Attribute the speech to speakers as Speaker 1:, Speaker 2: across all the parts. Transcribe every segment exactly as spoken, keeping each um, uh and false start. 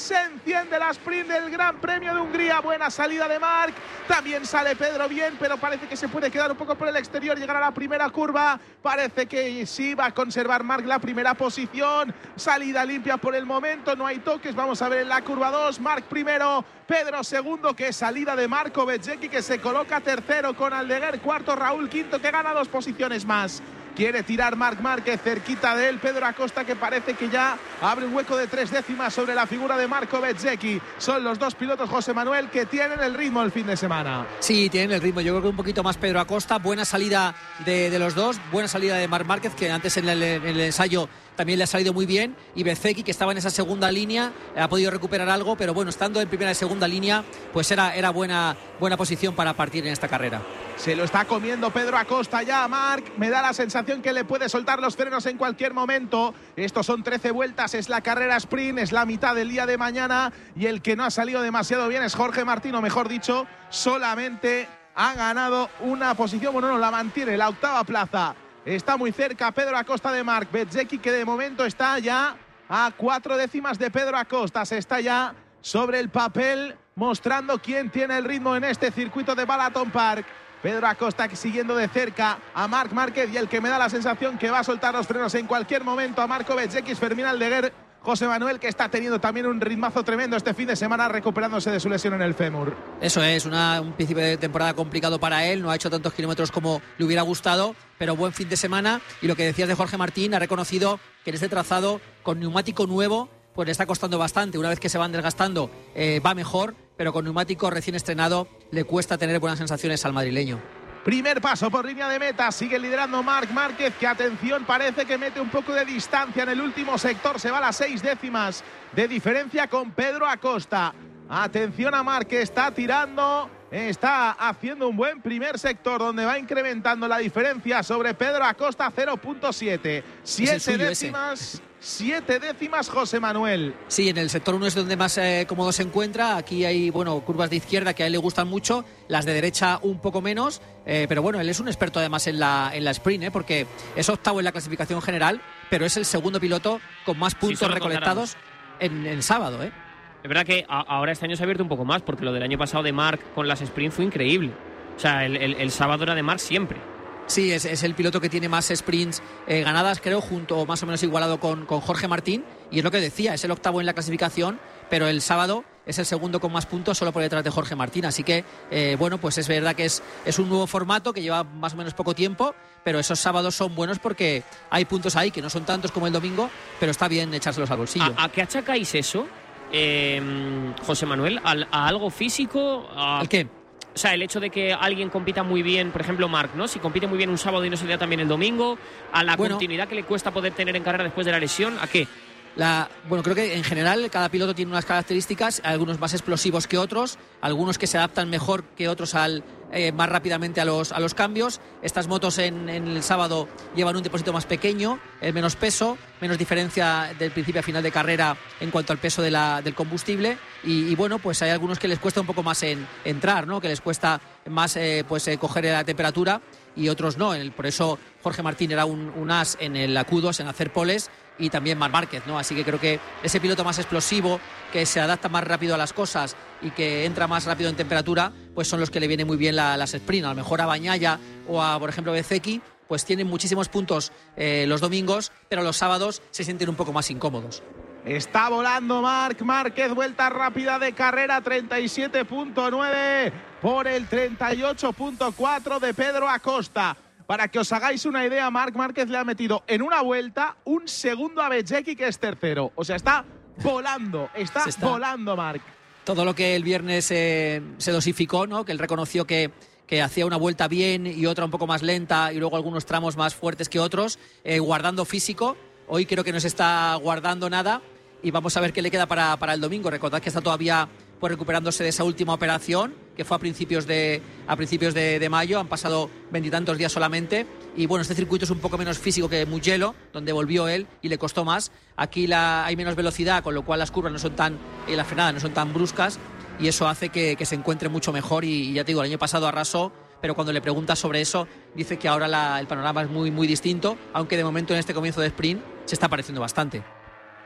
Speaker 1: se enciende la sprint del Gran Premio de Hungría. Buena salida de Marc, también sale Pedro bien, pero parece que se puede quedar un poco por el exterior, llegar a la primera curva. Parece que sí va a conservar Marc la primera posición. Salida limpia por el momento, no hay toques. Vamos a ver en la curva dos, Marc primero, Pedro segundo, que es salida de Marco Bezzecchi, que se coloca tercero con Aldeguer, cuarto Raúl, quinto, que gana dos posiciones más. Quiere tirar Marc Márquez, cerquita de él Pedro Acosta, que parece que ya abre un hueco de tres décimas sobre la figura de Marco Bezzecchi. Son los dos pilotos, José Manuel, que tienen el ritmo el fin de semana.
Speaker 2: Sí, tienen el ritmo. Yo creo que un poquito más Pedro Acosta. Buena salida de, de los dos, buena salida de Marc Márquez, que antes en el, en el ensayo también le ha salido muy bien, y Bezzecchi, que estaba en esa segunda línea, ha podido recuperar algo, pero bueno, estando en primera y segunda línea, pues era, era buena, buena posición para partir en esta carrera.
Speaker 1: Se lo está comiendo Pedro Acosta ya a Marc. Me da la sensación que le puede soltar los frenos en cualquier momento. Estos son trece vueltas, es la carrera sprint, es la mitad del día de mañana, y el que no ha salido demasiado bien es Jorge Martín, o mejor dicho, solamente ha ganado una posición, bueno, no, la mantiene, la octava plaza. Está muy cerca Pedro Acosta de Marc. Bezzecchi, que de momento está ya a cuatro décimas de Pedro Acosta. Se está ya sobre el papel mostrando quién tiene el ritmo en este circuito de Balaton Park. Pedro Acosta siguiendo de cerca a Marc Márquez, y el que me da la sensación que va a soltar los frenos en cualquier momento a Marco Bezzecchi, Fermín Aldeguer. José Manuel, que está teniendo también un ritmazo tremendo este fin de semana, recuperándose de su lesión en el fémur.
Speaker 2: Eso es, una, un principio de temporada complicado para él, no ha hecho tantos kilómetros como le hubiera gustado, pero buen fin de semana. Y lo que decías de Jorge Martín, ha reconocido que en este trazado, con neumático nuevo, pues le está costando bastante. Una vez que se van desgastando, eh, va mejor, pero con neumático recién estrenado le cuesta tener buenas sensaciones al madrileño.
Speaker 1: Primer paso por línea de meta, sigue liderando Marc Márquez, que atención, parece que mete un poco de distancia en el último sector, se va a las seis décimas de diferencia con Pedro Acosta. Atención a Marc, que está tirando, está haciendo un buen primer sector, donde va incrementando la diferencia sobre Pedro Acosta, cero punto siete, siete décimas. Ese. Siete décimas, José Manuel.
Speaker 2: Sí, en el sector uno es donde más eh, cómodo se encuentra. Aquí hay, bueno, curvas de izquierda que a él le gustan mucho, las de derecha un poco menos, eh, pero bueno, él es un experto además en la, en la sprint, eh, porque es octavo en la clasificación general, pero es el segundo piloto con más puntos sí, recolectados en el sábado, ¿eh?
Speaker 3: Es verdad que a, ahora este año se ha abierto un poco más, porque lo del año pasado de Marc con las sprint fue increíble. O sea, el, el, el sábado era de Marc siempre.
Speaker 2: Sí, es, es el piloto que tiene más sprints eh, ganadas, creo, junto más o menos igualado con, con Jorge Martín. Y es lo que decía, es el octavo en la clasificación, pero el sábado es el segundo con más puntos, solo por detrás de Jorge Martín. Así que, eh, bueno, pues es verdad que es, es un nuevo formato que lleva más o menos poco tiempo, pero esos sábados son buenos porque hay puntos ahí que no son tantos como el domingo, pero está bien echárselos al bolsillo.
Speaker 3: ¿A, a qué achacáis eso, eh, José Manuel? ¿A, a algo físico? A...
Speaker 2: ¿El qué?
Speaker 3: O sea, el hecho de que alguien compita muy bien, por ejemplo, Marc, ¿no? Si compite muy bien un sábado y no se le da también el domingo, a la bueno, continuidad que le cuesta poder tener en carrera después de la lesión, ¿a qué?
Speaker 2: La, bueno, creo que en general cada piloto tiene unas características, algunos más explosivos que otros, algunos que se adaptan mejor que otros al eh, más rápidamente a los, a los cambios. Estas motos en, en el sábado llevan un depósito más pequeño, eh, menos peso, menos diferencia del principio a final de carrera en cuanto al peso de la, del combustible, y, y bueno, pues hay algunos que les cuesta un poco más en entrar, ¿no? Que les cuesta más eh, pues eh, coger la temperatura, y otros no. El, por eso Jorge Martín era un, un as en el Q dos, en hacer poles, y también Marc Márquez, ¿no? Así que creo que ese piloto más explosivo, que se adapta más rápido a las cosas y que entra más rápido en temperatura, pues son los que le vienen muy bien la, las sprint. A lo mejor a Bagnaia o a, por ejemplo, Bezzecchi, pues tienen muchísimos puntos eh, los domingos, pero los sábados se sienten un poco más incómodos.
Speaker 1: Está volando Marc Márquez, vuelta rápida de carrera, treinta y siete punto nueve por el treinta y ocho punto cuatro de Pedro Acosta. Para que os hagáis una idea, Marc Márquez le ha metido en una vuelta un segundo a Bezzecchi, que es tercero. O sea, está volando, está, está. volando Marc.
Speaker 2: Todo lo que el viernes eh, se dosificó, ¿no? Que él reconoció que, que hacía una vuelta bien y otra un poco más lenta, y luego algunos tramos más fuertes que otros, eh, guardando físico. Hoy creo que no se está guardando nada, y vamos a ver qué le queda para, para el domingo. Recordad que está todavía pues recuperándose de esa última operación, que fue a principios de a principios de, de mayo. Han pasado veintitantos días solamente, y bueno, este circuito es un poco menos físico que Mugello, donde volvió él y le costó más. Aquí la, hay menos velocidad, con lo cual las curvas no son tan, y las frenadas no son tan bruscas, y eso hace que, que se encuentre mucho mejor. Y, y ya te digo, el año pasado arrasó, pero cuando le preguntas sobre eso, dice que ahora la, el panorama es muy, muy distinto, aunque de momento en este comienzo de sprint se está pareciendo bastante.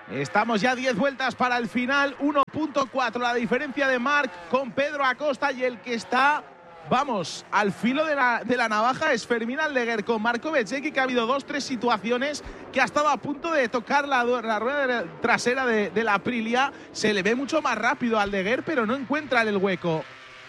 Speaker 1: Estamos ya diez vueltas para el final, uno punto cuatro la diferencia de Marc con Pedro Acosta, y el que está, vamos, al filo de la, de la navaja es Fermín Aldeguer con Marco Bezzecchi, que ha habido dos, tres situaciones que ha estado a punto de tocar la, la rueda trasera de, de la Aprilia. Se le ve mucho más rápido a Aldeguer, pero no encuentra el hueco.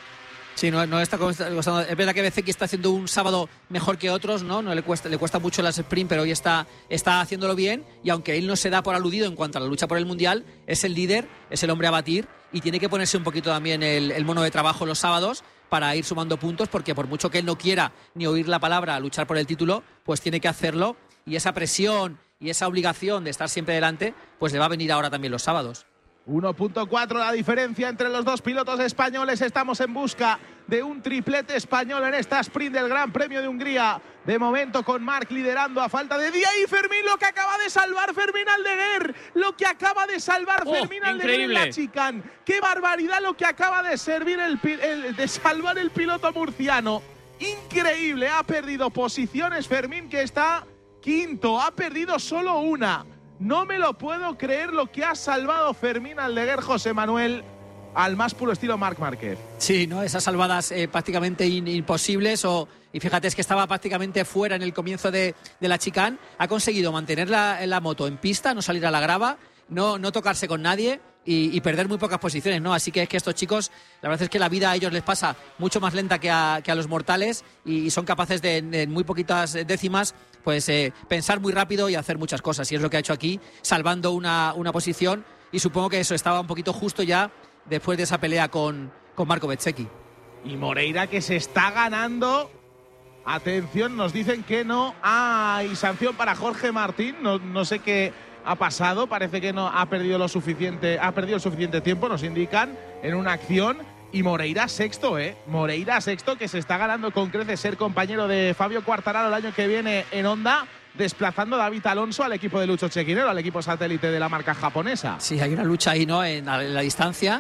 Speaker 2: Sí, no, no está costando. Es verdad que Bezzecchi está haciendo un sábado mejor que otros, ¿no? No le cuesta, le cuesta mucho las sprint, pero hoy está, está haciéndolo bien. Y aunque él no se da por aludido en cuanto a la lucha por el mundial, es el líder, es el hombre a batir y tiene que ponerse un poquito también el, el mono de trabajo los sábados para ir sumando puntos, porque por mucho que él no quiera ni oír la palabra luchar por el título, pues tiene que hacerlo, y esa presión y esa obligación de estar siempre delante, pues le va a venir ahora también los sábados.
Speaker 1: uno punto cuatro la diferencia entre los dos pilotos españoles. Estamos en busca de un triplete español en esta sprint del Gran Premio de Hungría. De momento con Marc liderando a falta de día, y Fermín, lo que acaba de salvar Fermín Aldeguer, lo que acaba de salvar
Speaker 3: oh,
Speaker 1: Fermín Aldeguer en la chicane. Qué barbaridad lo que acaba de servir el, el de salvar el piloto murciano. Increíble, ha perdido posiciones Fermín, que está quinto, ha perdido solo una. No me lo puedo creer lo que ha salvado Fermín Aldeguer, José Manuel, al más puro estilo Marc Márquez.
Speaker 2: Sí, ¿no? Esas salvadas eh, prácticamente in, imposibles. O, y fíjate, es que estaba prácticamente fuera en el comienzo de, de la chicane. Ha conseguido mantener la, la moto en pista, no salir a la grava, no, no tocarse con nadie y, y perder muy pocas posiciones, ¿no? Así que es que estos chicos, la verdad es que la vida a ellos les pasa mucho más lenta que a, que a los mortales, y, y son capaces de, en muy poquitas décimas, pues eh, pensar muy rápido y hacer muchas cosas. Y es lo que ha hecho aquí, salvando una, una posición, y supongo que eso estaba un poquito justo ya después de esa pelea con, con Marco Bezzecchi.
Speaker 1: Y Moreira, que se está ganando. Atención, nos dicen que no hay sanción para Jorge Martín. No, no sé qué ha pasado. Parece que no ha perdido lo suficiente, ha perdido el suficiente tiempo, nos indican, en una acción. Y Moreira sexto, ¿eh? Moreira sexto, que se está ganando con creces ser compañero de Fabio Quartararo el año que viene en Honda, desplazando a David Alonso al equipo de Lucho Cecchinero, al equipo satélite de la marca japonesa.
Speaker 2: Sí, hay una lucha ahí, ¿no? En la, en la distancia.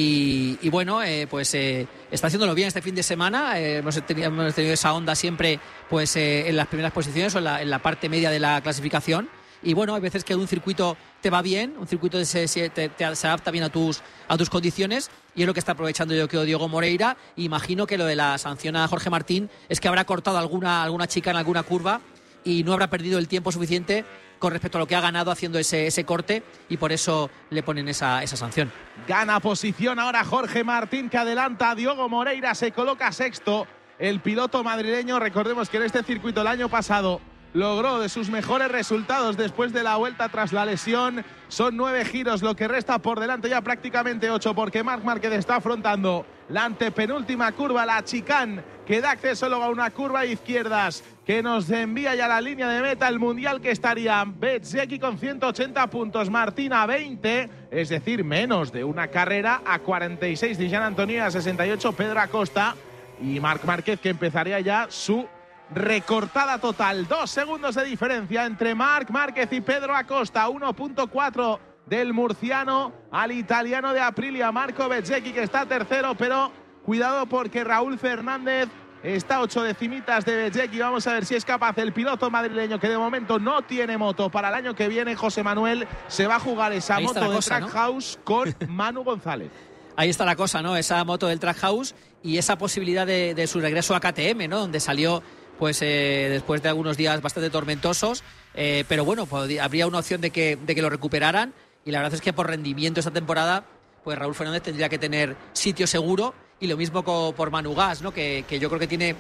Speaker 2: Y, y bueno, eh, pues eh, está haciéndolo bien este fin de semana. Eh, hemos, tenido, hemos tenido esa onda siempre, pues eh, en las primeras posiciones o en la, en la parte media de la clasificación. Y bueno, hay veces que un circuito te va bien, un circuito se, se, te, te, se adapta bien a tus, a tus condiciones, y es lo que está aprovechando yo creo Diego Moreira. Imagino que lo de la sanción a Jorge Martín es que habrá cortado alguna, alguna chica en alguna curva y no habrá perdido el tiempo suficiente con respecto a lo que ha ganado haciendo ese, ese corte, y por eso le ponen esa, esa sanción.
Speaker 1: Gana posición ahora Jorge Martín, que adelanta a Diego Moreira, se coloca sexto. El piloto madrileño, recordemos que en este circuito el año pasado logró de sus mejores resultados después de la vuelta tras la lesión. Son nueve giros lo que resta por delante, ya prácticamente ocho, porque Marc Márquez está afrontando la antepenúltima curva, la chicane, que da acceso luego a una curva de izquierdas que nos envía ya a la línea de meta. El mundial, que estaría Bezzecchi con ciento ochenta puntos, Martín a veinte, es decir, menos de una carrera, a cuarenta y seis Dijan Antonio, a sesenta y ocho Pedro Acosta, y Marc Márquez, que empezaría ya su recortada total. Dos segundos de diferencia entre Marc Márquez y Pedro Acosta. uno punto cuatro del murciano al italiano de Aprilia, Marco Bezzecchi, que está tercero, pero cuidado porque Raúl Fernández está a ocho decimitas de Bezzecchi. Vamos a ver si es capaz el piloto madrileño, que de momento no tiene moto para el año que viene. José Manuel se va a jugar esa
Speaker 2: Ahí
Speaker 1: moto de
Speaker 2: cosa,
Speaker 1: Trackhouse, ¿no? Con Manu González.
Speaker 2: Ahí está la cosa, ¿no? Esa moto del Trackhouse y esa posibilidad de, de su regreso a K T M, ¿no? Donde salió pues eh, después de algunos días bastante tormentosos, eh, pero bueno, podría, habría una opción de que, de que lo recuperaran, y la verdad es que por rendimiento esta temporada, pues Raúl Fernández tendría que tener sitio seguro, y lo mismo con, por Manu Gas, ¿no? que, que yo creo que tiene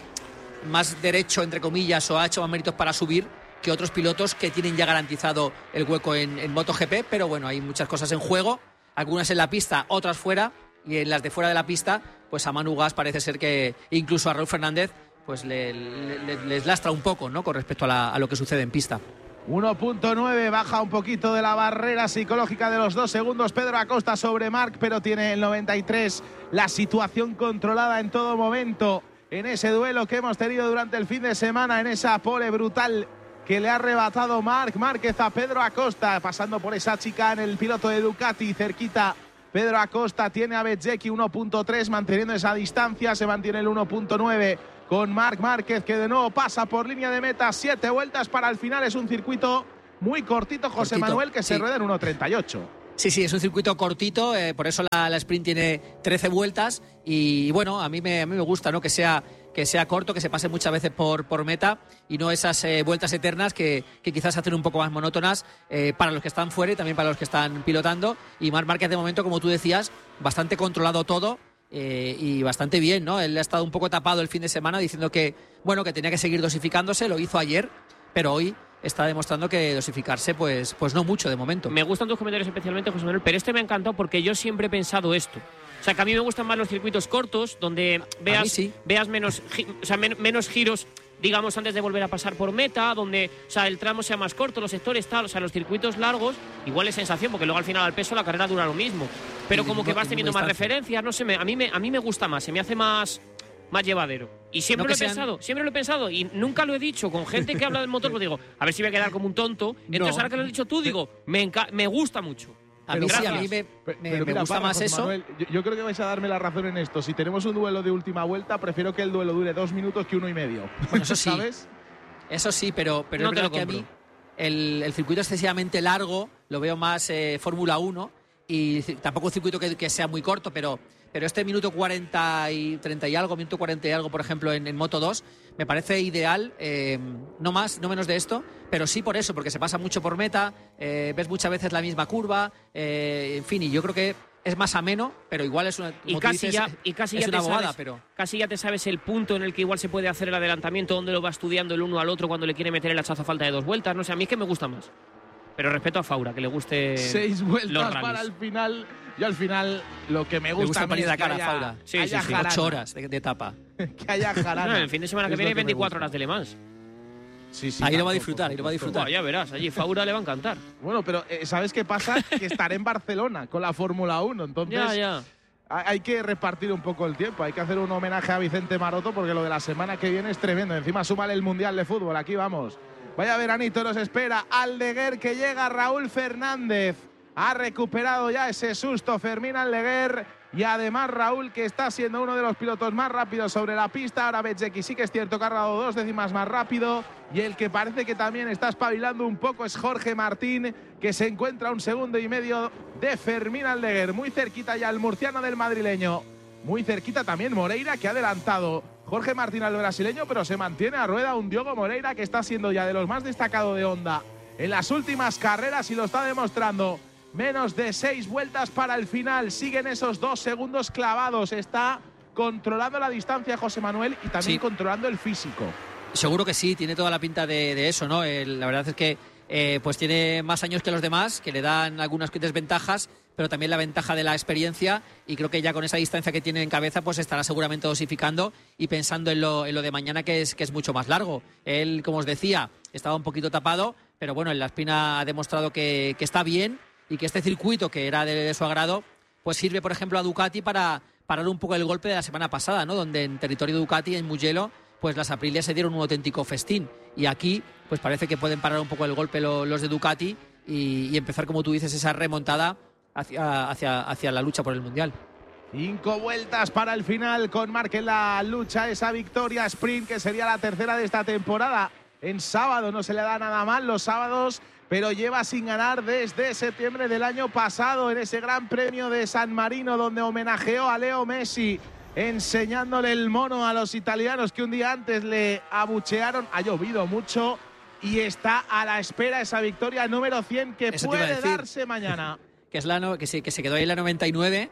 Speaker 2: más derecho, entre comillas, o ha hecho más méritos para subir que otros pilotos que tienen ya garantizado el hueco en, en MotoGP, pero bueno, hay muchas cosas en juego, algunas en la pista, otras fuera, y en las de fuera de la pista, pues a Manu Gas parece ser que incluso a Raúl Fernández pues le, le, les lastra un poco, ¿no? Con respecto a, la, a lo que sucede en pista.
Speaker 1: uno punto nueve, baja un poquito de la barrera psicológica de los dos segundos Pedro Acosta sobre Marc, pero tiene el noventa y tres. La situación controlada en todo momento en ese duelo que hemos tenido durante el fin de semana, en esa pole brutal que le ha arrebatado Marc Márquez a Pedro Acosta, pasando por esa chicane el piloto de Ducati, cerquita. Pedro Acosta tiene a Bezzecchi uno punto tres, manteniendo esa distancia, se mantiene el uno punto nueve con Marc Márquez, que de nuevo pasa por línea de meta. Siete vueltas para el final, es un circuito muy cortito, José
Speaker 2: cortito,
Speaker 1: Manuel, que
Speaker 2: sí.
Speaker 1: se rueda en uno treinta y ocho.
Speaker 2: Sí, sí, es un circuito cortito, eh, por eso la, la sprint tiene trece vueltas y bueno, a mí me, a mí me gusta, ¿no? que sea que sea corto, que se pase muchas veces por, por meta y no esas eh, vueltas eternas que, que quizás hacen un poco más monótonas eh, para los que están fuera y también para los que están pilotando. Y Marc Márquez de momento, como tú decías, bastante controlado todo. Eh, y bastante bien, ¿no? Él ha estado un poco tapado el fin de semana diciendo que, bueno, que tenía que seguir dosificándose, lo hizo ayer, pero hoy está demostrando que dosificarse, pues, pues no mucho de momento.
Speaker 3: Me gustan tus comentarios especialmente, José Manuel, pero este me ha encantado porque yo siempre he pensado esto. O sea, que a mí me gustan más los circuitos cortos, donde veas,
Speaker 2: sí.
Speaker 3: veas menos, o sea, men menos giros, digamos, antes de volver a pasar por meta, donde, o sea, el tramo sea más corto, los sectores tal, o sea, los circuitos largos, igual es sensación, porque luego al final al peso la carrera dura lo mismo. Pero como que vas teniendo más referencias, no sé, me, a, mí me, a mí me gusta más, se me hace más, más llevadero. Y siempre
Speaker 2: no
Speaker 3: lo he
Speaker 2: sean...
Speaker 3: pensado, siempre lo he pensado, y nunca lo he dicho con gente que habla del motor, pues digo, a ver si voy a quedar como un tonto. Entonces, no. ahora que lo has dicho tú, digo, me, me gusta mucho.
Speaker 2: A mí sí, a mí me, me, me gusta para, más José eso.
Speaker 1: Manuel, yo, yo creo que vais a darme la razón en esto. Si tenemos un duelo de última vuelta, prefiero que el duelo dure dos minutos que uno y medio.
Speaker 2: Bueno, eso sí.
Speaker 1: ¿Sabes?
Speaker 2: Eso sí, pero, pero
Speaker 3: no
Speaker 2: es verdad que a mí el, el circuito excesivamente largo lo veo más eh, Fórmula uno y tampoco un circuito que, que sea muy corto, pero, pero este minuto cuarenta y treinta y algo, minuto cuarenta y algo, por ejemplo, en, en Moto dos, me parece ideal, eh, no más, no menos de esto, pero sí por eso, porque se pasa mucho por meta, eh, ves muchas veces la misma curva, eh, en fin, y yo creo que es más ameno, pero igual es una,
Speaker 3: y casi dices, ya, y casi
Speaker 2: es
Speaker 3: ya
Speaker 2: una
Speaker 3: te
Speaker 2: bobada,
Speaker 3: sabes,
Speaker 2: pero
Speaker 3: casi ya te sabes el punto en el que igual se puede hacer el adelantamiento, donde lo va estudiando el uno al otro cuando le quiere meter el hachazo a falta de dos vueltas, no sé, a mí es que me gusta más. Pero respeto a Faura, que le guste
Speaker 1: seis vueltas para el final. Yo al final lo que me gusta,
Speaker 2: me gusta
Speaker 1: es
Speaker 2: la cara
Speaker 1: haya,
Speaker 2: a Faura.
Speaker 3: Sí,
Speaker 1: haya
Speaker 3: sí, sí.
Speaker 2: Ocho horas de, de etapa.
Speaker 1: Que haya jarana.
Speaker 3: No, el fin de semana que viene hay veinticuatro horas de Le Mans.
Speaker 1: Sí, sí,
Speaker 2: ahí
Speaker 1: tanto,
Speaker 2: lo va a disfrutar, ahí lo va a disfrutar.
Speaker 3: Oh, ya verás, allí Faura le va a encantar.
Speaker 1: Bueno, pero eh, ¿sabes qué pasa? Que estaré en Barcelona con la Fórmula uno, entonces
Speaker 3: ya, ya.
Speaker 1: hay que repartir un poco el tiempo, hay que hacer un homenaje a Vicente Maroto porque lo de la semana que viene es tremendo. Encima súmale el Mundial de Fútbol, aquí vamos. Vaya veranito nos espera. Aldeguer que llega, Raúl Fernández. Ha recuperado ya ese susto Fermín Aldeguer. Y además Raúl, que está siendo uno de los pilotos más rápidos sobre la pista. Ahora Bezzecchi sí que es cierto que ha dado dos décimas más rápido. Y el que parece que también está espabilando un poco es Jorge Martín, que se encuentra a un segundo y medio de Fermín Aldeguer. Muy cerquita ya el murciano del madrileño. Muy cerquita también Moreira, que ha adelantado Jorge Martín al brasileño, pero se mantiene a rueda un Diogo Moreira que está siendo ya de los más destacados de Honda en las últimas carreras y lo está demostrando. Menos de seis vueltas para el final. Siguen esos dos segundos clavados. Está controlando la distancia José Manuel y también sí. controlando el físico.
Speaker 2: Seguro que sí, tiene toda la pinta de, de eso, ¿no? El, la verdad es que eh, pues tiene más años que los demás, que le dan algunas desventajas, pero también la ventaja de la experiencia, y creo que ya con esa distancia que tiene en cabeza pues estará seguramente dosificando y pensando en lo, en lo de mañana, que es, que es mucho más largo. Él, como os decía, estaba un poquito tapado, pero bueno, en la espina ha demostrado que, que está bien y que este circuito, que era de, de su agrado, pues sirve, por ejemplo, a Ducati para parar un poco el golpe de la semana pasada, ¿no? Donde en territorio Ducati, en Mugello, pues las Aprilia se dieron un auténtico festín. Y aquí, pues parece que pueden parar un poco el golpe lo, los de Ducati y, y empezar, como tú dices, esa remontada hacia, hacia, hacia la lucha por el Mundial.
Speaker 1: Cinco vueltas para el final con Marc en la lucha, esa victoria sprint que sería la tercera de esta temporada. En sábado no se le da nada mal los sábados, pero lleva sin ganar desde septiembre del año pasado en ese Gran Premio de San Marino, donde homenajeó a Leo Messi, enseñándole el mono a los italianos que un día antes le abuchearon. Ha llovido mucho y está a la espera esa victoria número cien que Eso puede darse mañana.
Speaker 2: que, es la no, que, sí, que se quedó ahí en la noventa y nueve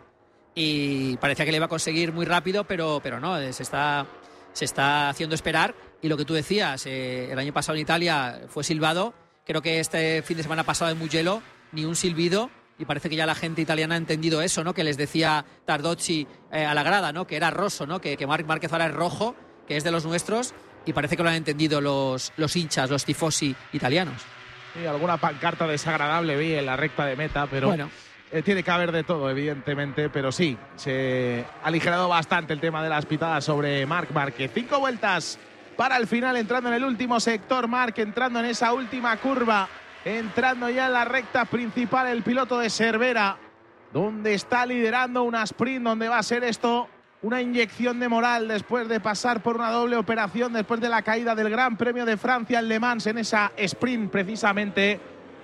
Speaker 2: y parecía que le iba a conseguir muy rápido, pero, pero no, se está, se está haciendo esperar. Y lo que tú decías, eh, el año pasado en Italia fue silbado. Creo que este fin de semana pasado en Mugello ni un silbido, y parece que ya la gente italiana ha entendido eso, ¿no? Que les decía Tardozzi eh, a la grada, ¿no? Que era rosso, ¿no? Que, que Marc Márquez ahora es rojo, que es de los nuestros, y parece que lo han entendido los, los hinchas, los tifosi italianos.
Speaker 1: Sí, alguna pancarta desagradable vi en la recta de meta, pero
Speaker 2: bueno.
Speaker 1: eh, tiene que haber de todo, evidentemente, pero sí, se ha aligerado bastante el tema de las pitadas sobre Marc Márquez. Cinco vueltas para el final, entrando en el último sector, Marc entrando en esa última curva, entrando ya en la recta principal el piloto de Cervera, donde está liderando una sprint, donde va a ser esto una inyección de moral después de pasar por una doble operación, después de la caída del Gran Premio de Francia en Le Mans, en esa sprint precisamente.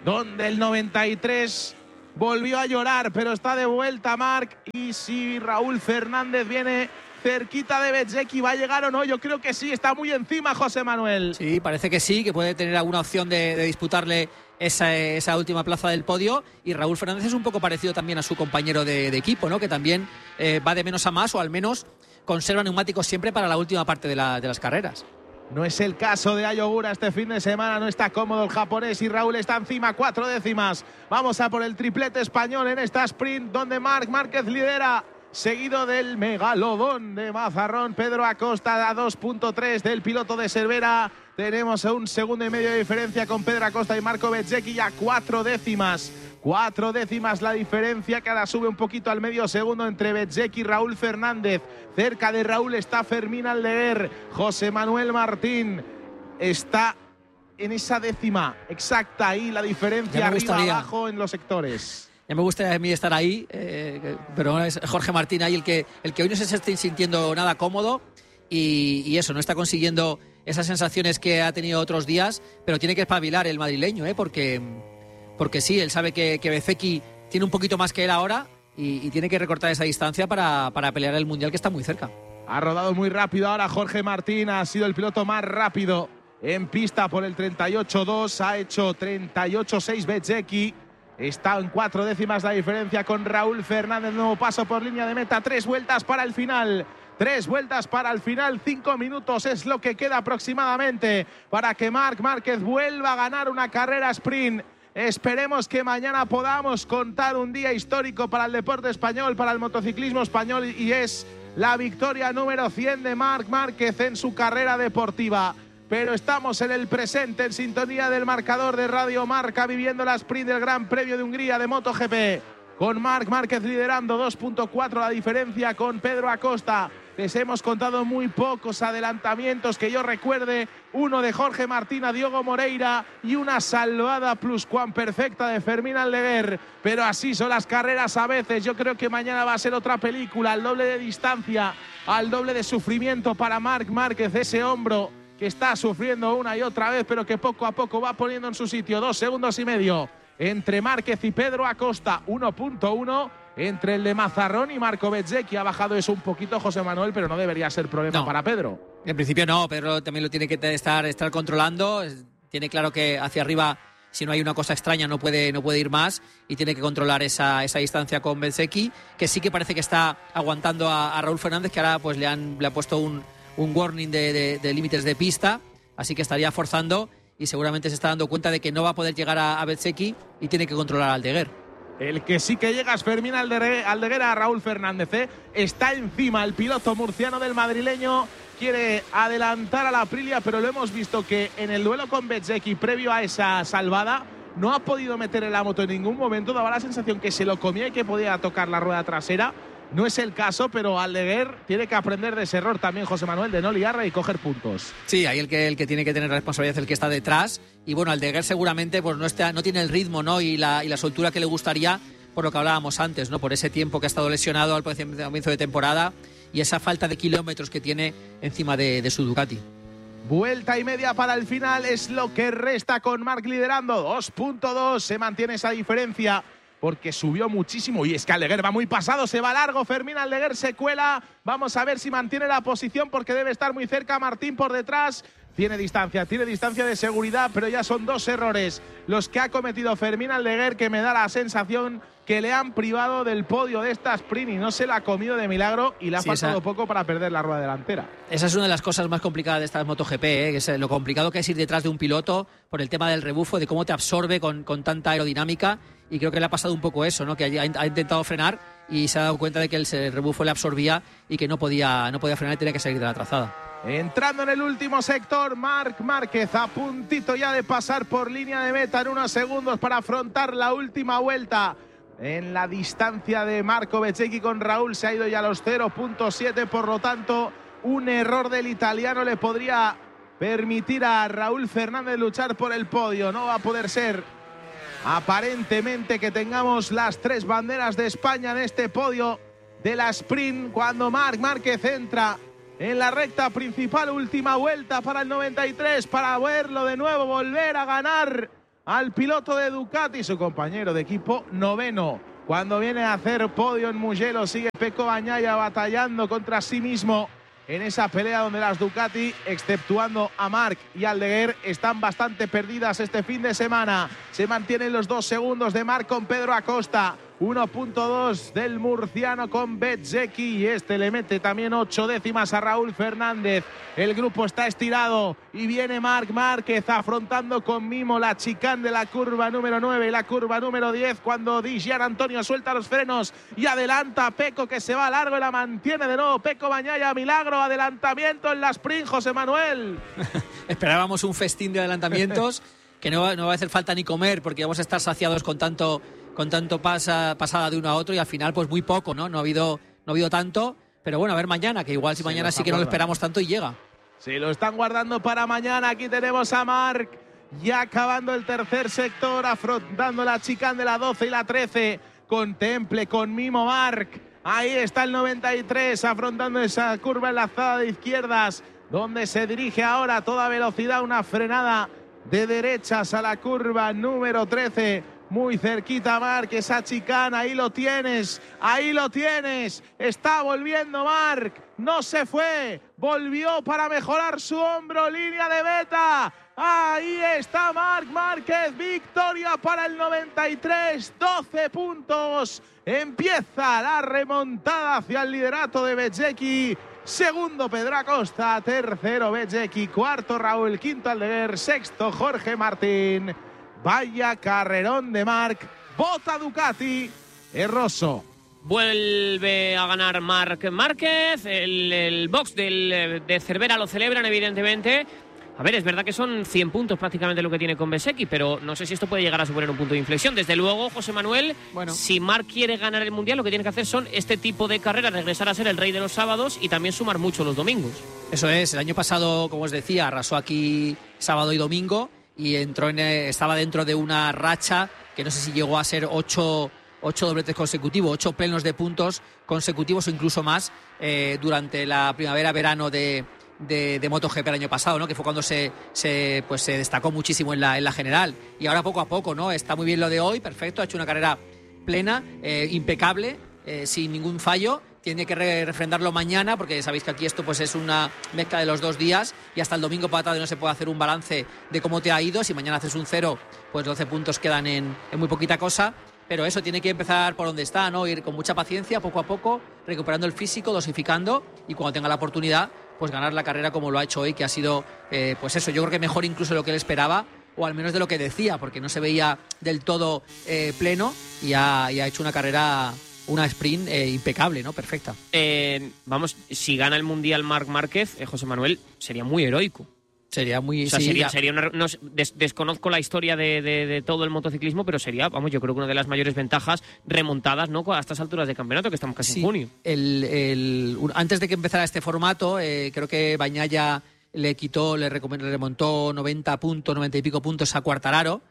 Speaker 1: donde el noventa y tres volvió a llorar, pero está de vuelta Marc. Y si Raúl Fernández viene cerquita de Bezzecchi, ¿va a llegar o no? Yo creo que sí, está muy encima José Manuel.
Speaker 2: Sí, parece que sí, que puede tener alguna opción de, de disputarle esa, esa última plaza del podio. Y Raúl Fernández es un poco parecido también a su compañero de, de equipo, ¿no? Que también eh, va de menos a más, o al menos conserva neumáticos siempre para la última parte de, la, de las carreras.
Speaker 1: No es el caso de Ayogura este fin de semana, no está cómodo el japonés y Raúl está encima, cuatro décimas. Vamos a por el triplete español en esta sprint donde Marc Márquez lidera, seguido del megalodón de Mazarrón, Pedro Acosta a dos punto tres del piloto de Cervera. Tenemos un segundo y medio de diferencia con Pedro Acosta y Marco Bezzecchi a cuatro décimas. Cuatro décimas la diferencia, que ahora sube un poquito al medio segundo entre Bezzecchi y Raúl Fernández. Cerca de Raúl está Fermín Aldeguer. José Manuel Martín está en esa décima exacta ahí, la diferencia arriba abajo en los sectores.
Speaker 2: Ya me gustaría a mí estar ahí, eh, pero es Jorge Martín ahí el que, el que hoy no se está sintiendo nada cómodo y, y eso, no está consiguiendo esas sensaciones que ha tenido otros días, pero tiene que espabilar el madrileño, eh, porque... Porque sí, él sabe que, que Bezzecchi tiene un poquito más que él ahora y, y tiene que recortar esa distancia para, para pelear el Mundial, que está muy cerca.
Speaker 1: Ha rodado muy rápido ahora Jorge Martín, ha sido el piloto más rápido en pista por el treinta y ocho dos, ha hecho treinta y ocho seis Bezzecchi. Está en cuatro décimas la diferencia con Raúl Fernández, nuevo paso por línea de meta, tres vueltas para el final. Tres vueltas para el final, cinco minutos es lo que queda aproximadamente para que Marc Márquez vuelva a ganar una carrera sprint. Esperemos que mañana podamos contar un día histórico para el deporte español, para el motociclismo español, y es la victoria número cien de Marc Márquez en su carrera deportiva. Pero estamos en el presente, en sintonía del marcador de Radio Marca, viviendo la sprint del Gran Premio de Hungría de MotoGP, con Marc Márquez liderando dos punto cuatro la diferencia con Pedro Acosta. Les hemos contado muy pocos adelantamientos que yo recuerde, uno de Jorge Martín a Diogo Moreira y una salvada pluscuamperfecta de Fermín Aldeguer. Pero así son las carreras a veces. Yo creo que mañana va a ser otra película, al doble de distancia, al doble de sufrimiento para Marc Márquez, ese hombro que está sufriendo una y otra vez, pero que poco a poco va poniendo en su sitio. Dos segundos y medio entre Márquez y Pedro Acosta, uno punto uno. Entre el de Mazarrón y Marco Bezzecchi. Ha bajado eso un poquito José Manuel, pero no debería ser problema
Speaker 2: no.
Speaker 1: para Pedro.
Speaker 2: En principio no, Pedro también lo tiene que estar, estar controlando. Tiene claro que hacia arriba, si no hay una cosa extraña, no puede, no puede ir más, y tiene que controlar esa, esa distancia con Bezzecchi, que sí que parece que está aguantando a, a Raúl Fernández, que ahora pues le han, le ha puesto un, un warning de, de, de límites de pista, así que estaría forzando y seguramente se está dando cuenta de que no va a poder llegar a, a Bezzecchi y tiene que controlar a Aldeguer.
Speaker 1: El que sí que llega es Fermín Aldeguer a Raúl Fernández, ¿eh? Está encima el piloto murciano del madrileño, quiere adelantar a la Aprilia, pero lo hemos visto que en el duelo con Bezzecchi previo a esa salvada no ha podido meter en la moto en ningún momento, daba la sensación que se lo comía y que podía tocar la rueda trasera. No es el caso, pero Aldeguer tiene que aprender de ese error también, José Manuel, de no liarla y coger puntos.
Speaker 2: Sí, ahí el que, el que tiene que tener responsabilidad es el que está detrás. Y bueno, Aldeguer seguramente pues no, está, no tiene el ritmo, ¿no? y, la, y la soltura que le gustaría, por lo que hablábamos antes, ¿no? Por ese tiempo que ha estado lesionado al comienzo de temporada y esa falta de kilómetros que tiene encima de, de su Ducati.
Speaker 1: Vuelta y media para el final es lo que resta con Marc liderando. dos punto dos, se mantiene esa diferencia, porque subió muchísimo. Y es que Aldeguer va muy pasado, se va largo. Fermín Aldeguer se cuela. Vamos a ver si mantiene la posición, porque debe estar muy cerca. Martín por detrás. Tiene distancia, tiene distancia de seguridad, pero ya son dos errores los que ha cometido Fermín Aldeguer, que me da la sensación que le han privado del podio de esta sprint y no se la ha comido de milagro, y le ha sí, faltado esa... poco para perder la rueda delantera.
Speaker 2: Esa es una de las cosas más complicadas de esta MotoGP, ¿eh? Que es lo complicado que es ir detrás de un piloto por el tema del rebufo, de cómo te absorbe con, con tanta aerodinámica, y creo que le ha pasado un poco eso, ¿no? Que ha, ha intentado frenar y se ha dado cuenta de que el, el rebufo le absorbía y que no podía, no podía frenar y tenía que salir de la trazada.
Speaker 1: Entrando en el último sector, Marc Márquez a puntito ya de pasar por línea de meta en unos segundos para afrontar la última vuelta. En la distancia de Marco Bezzecchi con Raúl se ha ido ya a los cero punto siete, por lo tanto un error del italiano le podría permitir a Raúl Fernández luchar por el podio. No va a poder ser aparentemente que tengamos las tres banderas de España en este podio de la sprint cuando Marc Márquez entra en la recta principal. Última vuelta para el noventa y tres, para verlo de nuevo volver a ganar al piloto de Ducati, su compañero de equipo noveno. Cuando viene a hacer podio en Mugello, sigue Pecco Bagnaia batallando contra sí mismo en esa pelea donde las Ducati, exceptuando a Marc y Aldeguer, están bastante perdidas este fin de semana. Se mantienen los dos segundos de Marc con Pedro Acosta, uno punto dos del murciano con Bezzecchi, y este le mete también ocho décimas a Raúl Fernández. El grupo está estirado y viene Marc Márquez afrontando con mimo la chicane de la curva número nueve y la curva número diez, cuando Di Gian Antonio suelta los frenos y adelanta a Pecco, que se va largo y la mantiene de nuevo Pecco Bagnaia. Milagro, adelantamiento en la sprint, José Manuel.
Speaker 2: Esperábamos un festín de adelantamientos que no va, no va a hacer falta ni comer, porque vamos a estar saciados con tanto con tanto pasa, pasada de uno a otro, y al final pues muy poco, ¿no? No ha habido, no ha habido tanto, pero bueno, a ver mañana, que igual si sí, mañana sí que no lo esperamos tanto y llega.
Speaker 1: Sí, lo están guardando para mañana. Aquí tenemos a Marc ya acabando el tercer sector, afrontando la chicane de la doce y la trece, con temple, con mimo Marc. Ahí está el noventa y tres afrontando esa curva enlazada de izquierdas, donde se dirige ahora a toda velocidad, una frenada de derechas a la curva número trece. Muy cerquita Marc, esa chicana, ahí lo tienes, ahí lo tienes. Está volviendo Marc, no se fue, volvió para mejorar su hombro, línea de meta. Ahí está Marc Márquez, victoria para el noventa y tres, doce puntos. Empieza la remontada hacia el liderato de Bezzecchi. Segundo Pedro Acosta, tercero Bezzecchi, cuarto Raúl, quinto Aldeguer, sexto Jorge Martín. Vaya carrerón de Marc, bota Ducati, es Rosso.
Speaker 3: Vuelve a ganar Marc Márquez, el, el box del, de Cervera lo celebran evidentemente. A ver, es verdad que son cien puntos prácticamente lo que tiene con Bezzecchi, pero no sé si esto puede llegar a suponer un punto de inflexión. Desde luego, José Manuel, bueno, si Marc quiere ganar el Mundial, lo que tiene que hacer son este tipo de carreras, regresar a ser el rey de los sábados y también sumar mucho los domingos. Eso es, el año pasado, como os decía, arrasó aquí sábado y domingo, y entró en, estaba dentro de una racha que no sé si llegó a ser ocho, ocho dobletes consecutivos, ocho plenos de puntos consecutivos o incluso más eh, durante la primavera-verano de, de, de MotoGP el año pasado, ¿no? Que fue cuando se, se, pues, se destacó muchísimo en la, en la general. Y ahora poco a poco, ¿no? Está muy bien lo de hoy, perfecto, ha hecho una carrera plena, eh, impecable, eh, sin ningún fallo. Tiene que re refrendarlo mañana, porque sabéis que aquí esto pues es una mezcla de los dos días, y hasta el domingo por la tarde no se puede hacer un balance de cómo te ha ido. Si mañana haces un cero, pues doce puntos quedan en, en muy poquita cosa. Pero eso, tiene que empezar por donde está, ¿no? Ir con mucha paciencia, poco a poco, recuperando el físico, dosificando, y cuando tenga la oportunidad, pues ganar la carrera como lo ha hecho hoy, que ha sido, eh, pues eso, yo creo que mejor incluso de lo que él esperaba, o al menos de lo que decía, porque no se veía del todo eh, pleno, y ha, y ha hecho una carrera... una sprint eh, impecable, ¿no? Perfecta. Eh, vamos, si gana el Mundial Marc Márquez, eh, José Manuel, sería muy heroico. Sería muy... O sea, sí, sería, sería una, no, des, desconozco la historia de, de, de todo el motociclismo, pero sería, vamos, yo creo que una de las mayores ventajas remontadas, ¿no? A estas alturas de campeonato, que estamos casi sí, en junio. El, el, antes de que empezara este formato, eh, creo que Bagnaia le quitó, le, le remontó noventa puntos, noventa y pico puntos a Quartararo.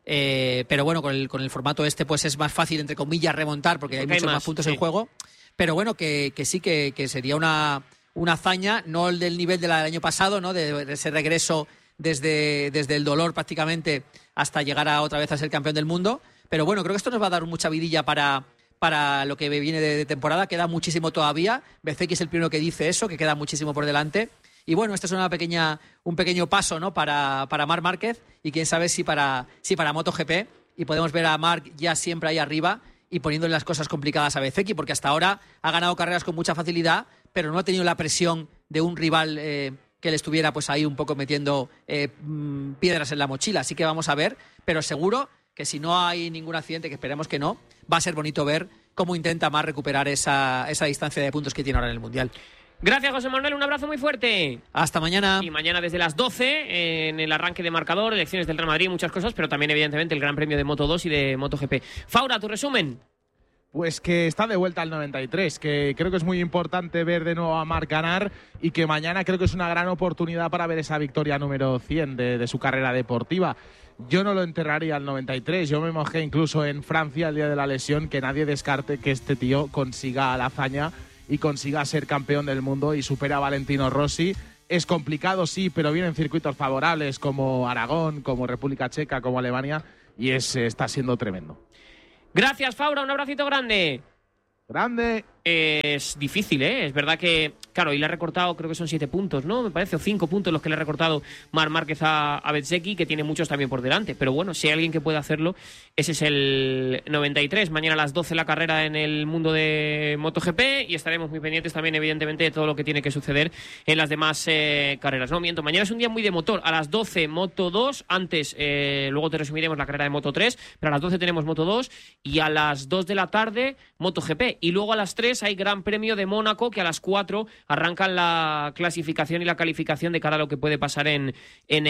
Speaker 3: Eh, pero bueno, con el, con el formato este pues es más fácil, entre comillas, remontar, porque hay muchos hay más, más puntos sí. en juego. Pero bueno, que, que sí que, que sería una, una hazaña, no el del nivel del año pasado, ¿no? De, de ese regreso desde, desde el dolor prácticamente hasta llegar a otra vez a ser campeón del mundo. Pero bueno, creo que esto nos va a dar mucha vidilla para, para lo que viene de, de temporada. Queda muchísimo todavía. Bezzecchi es el primero que dice eso, que queda muchísimo por delante. Y bueno, este es una pequeña, un pequeño paso, ¿no? para, para Marc Márquez, y quién sabe si para, si para MotoGP, y podemos ver a Marc ya siempre ahí arriba y poniéndole las cosas complicadas a Bezzecchi, porque hasta ahora ha ganado carreras con mucha facilidad, pero no ha tenido la presión de un rival eh, que le estuviera pues ahí un poco metiendo eh, piedras en la mochila. Así que vamos a ver, pero seguro que si no hay ningún accidente, que esperemos que no, va a ser bonito ver cómo intenta Marc recuperar esa, esa distancia de puntos que tiene ahora en el Mundial. Gracias, José Manuel, un abrazo muy fuerte. Hasta mañana. Y mañana desde las doce, en el arranque de marcador, elecciones del Real Madrid, muchas cosas, pero también evidentemente el Gran Premio de Moto dos y de MotoGP. Faura, tu resumen.
Speaker 1: Pues que está de vuelta al noventa y tres, que creo que es muy importante ver de nuevo a Marc ganar, y que mañana creo que es una gran oportunidad para ver esa victoria número cien de, de su carrera deportiva. Yo no lo enterraría al noventa y tres, yo me mojé incluso en Francia el día de la lesión, que nadie descarte que este tío consiga la hazaña y consiga ser campeón del mundo y supera a Valentino Rossi Es complicado, sí, pero vienen circuitos favorables como Aragón, como República Checa, como Alemania, y es, está siendo tremendo.
Speaker 3: Gracias, Faura, un abracito grande.
Speaker 1: Grande.
Speaker 3: Es difícil, ¿eh? Es verdad que, claro, y le ha recortado, creo que son siete puntos, ¿no? Me parece, o cinco puntos los que le ha recortado Marc Márquez a, a Bezzecchi, que tiene muchos también por delante. Pero bueno, si hay alguien que puede hacerlo, ese es el noventa y tres. Mañana a las doce la carrera en el mundo de MotoGP y estaremos muy pendientes también, evidentemente, de todo lo que tiene que suceder en las demás eh, carreras. No, miento, mañana es un día muy de motor. A las doce, Moto dos. Antes, eh, luego te resumiremos la carrera de Moto tres, pero a las doce tenemos Moto dos y a las dos de la tarde, MotoGP. Y luego a las tres hay Gran Premio de Mónaco, que a las cuatro arrancan la clasificación y la calificación de cara a lo que puede pasar en, en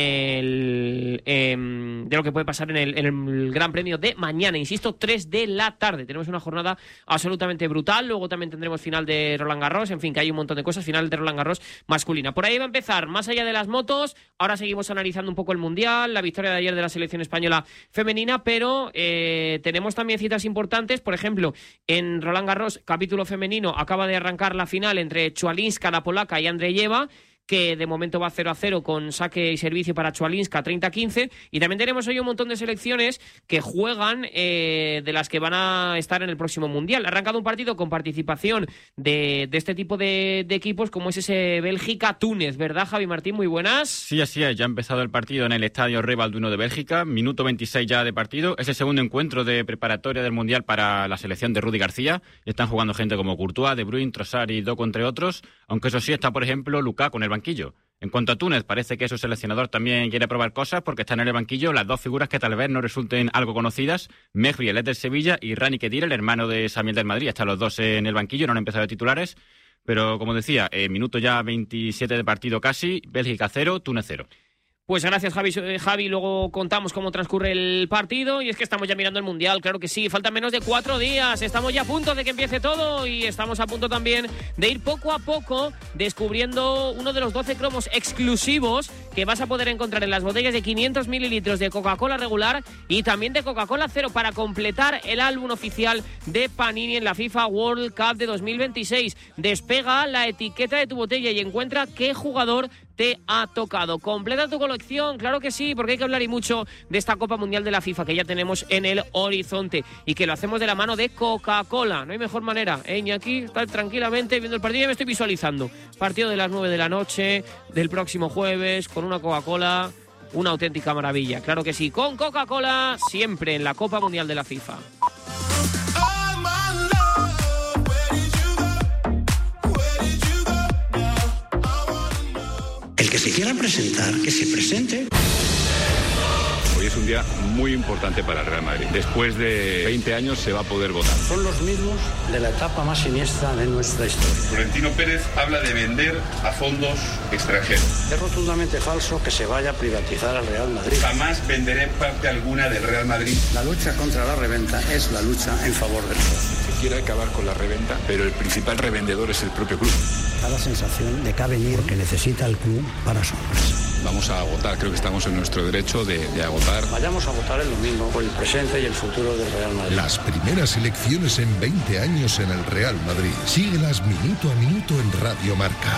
Speaker 3: el eh, de lo que puede pasar en el, en el Gran Premio de mañana, insisto, tres de la tarde. Tenemos una jornada absolutamente brutal. Luego también tendremos final de Roland Garros, en fin, que hay un montón de cosas. Final de Roland Garros masculina. Por ahí va a empezar, más allá de las motos. Ahora seguimos analizando un poco el Mundial, la victoria de ayer de la selección española femenina, pero eh, tenemos también citas importantes. Por ejemplo, en Roland Garros, capítulo femenino, acaba de arrancar la final entre Chwalinska, la polaca, y Andreyeva, que de momento va cero a cero con saque y servicio para Chwalinska, treinta a quince. Y también tenemos hoy un montón de selecciones que juegan, eh, de las que van a estar en el próximo Mundial. Ha arrancado un partido con participación de, de este tipo de, de equipos, como es ese Bélgica-Túnez, ¿verdad, Javi Martín? Muy buenas.
Speaker 4: Sí, así es. Ya ha empezado el partido en el estadio Reval de Bélgica. Minuto veintiséis ya de partido. Es el segundo encuentro de preparatoria del Mundial para la selección de Rudi García. Están jugando gente como Courtois, De Bruyne, Trossard y Doku, entre otros. Aunque eso sí, está, por ejemplo, Lukaku en el banquillo. En cuanto a Túnez, parece que su seleccionador también quiere probar cosas porque están en el banquillo las dos figuras que tal vez no resulten algo conocidas, Mejbri, el ex del Sevilla, y Rani Khedira, el hermano de Samuel del Madrid. Están los dos en el banquillo, no han empezado de titulares, pero como decía, eh, minuto ya veintisiete de partido casi, Bélgica cero, Túnez cero.
Speaker 3: Pues gracias, Javi. Javi, luego contamos cómo transcurre el partido. Y es que estamos ya mirando el Mundial, claro que sí. Faltan menos de cuatro días. Estamos ya a punto de que empiece todo. Y estamos a punto también de ir poco a poco descubriendo uno de los doce cromos exclusivos que vas a poder encontrar en las botellas de quinientos mililitros de Coca-Cola regular y también de Coca-Cola Cero, para completar el álbum oficial de Panini en la FIFA World Cup de dos mil veintiséis. Despega la etiqueta de tu botella y encuentra qué jugador te ha tocado. Completa tu colección, claro que sí, porque hay que hablar y mucho de esta Copa Mundial de la FIFA que ya tenemos en el horizonte y que lo hacemos de la mano de Coca-Cola. No hay mejor manera, ¿eh, Iñaki? Estar tranquilamente viendo el partido. Ya me estoy visualizando. Partido de las nueve de la noche del próximo jueves con una Coca-Cola. Una auténtica maravilla, claro que sí. Con Coca-Cola siempre en la Copa Mundial de la FIFA.
Speaker 5: El que se quiera presentar, que se presente.
Speaker 6: Hoy es un día muy importante para el Real Madrid. Después de veinte años se va a poder votar.
Speaker 5: Son los mismos de la etapa más siniestra de nuestra historia.
Speaker 6: Florentino Pérez habla de vender a fondos extranjeros.
Speaker 5: Es rotundamente falso que se vaya a privatizar al Real Madrid.
Speaker 6: Jamás venderé parte alguna del Real Madrid.
Speaker 5: La lucha contra la reventa es la lucha en favor del socio.
Speaker 6: Se quiere acabar con la reventa, pero el principal revendedor es el propio club.
Speaker 5: Da la sensación de que ha venido porque necesita el club para su empresa.
Speaker 6: Vamos a votar, creo que estamos en nuestro derecho de, de agotar.
Speaker 5: Vayamos a votar el domingo por el presente y el futuro del Real Madrid.
Speaker 7: Las primeras elecciones en veinte años en el Real Madrid. Síguelas minuto a minuto en Radio Marca.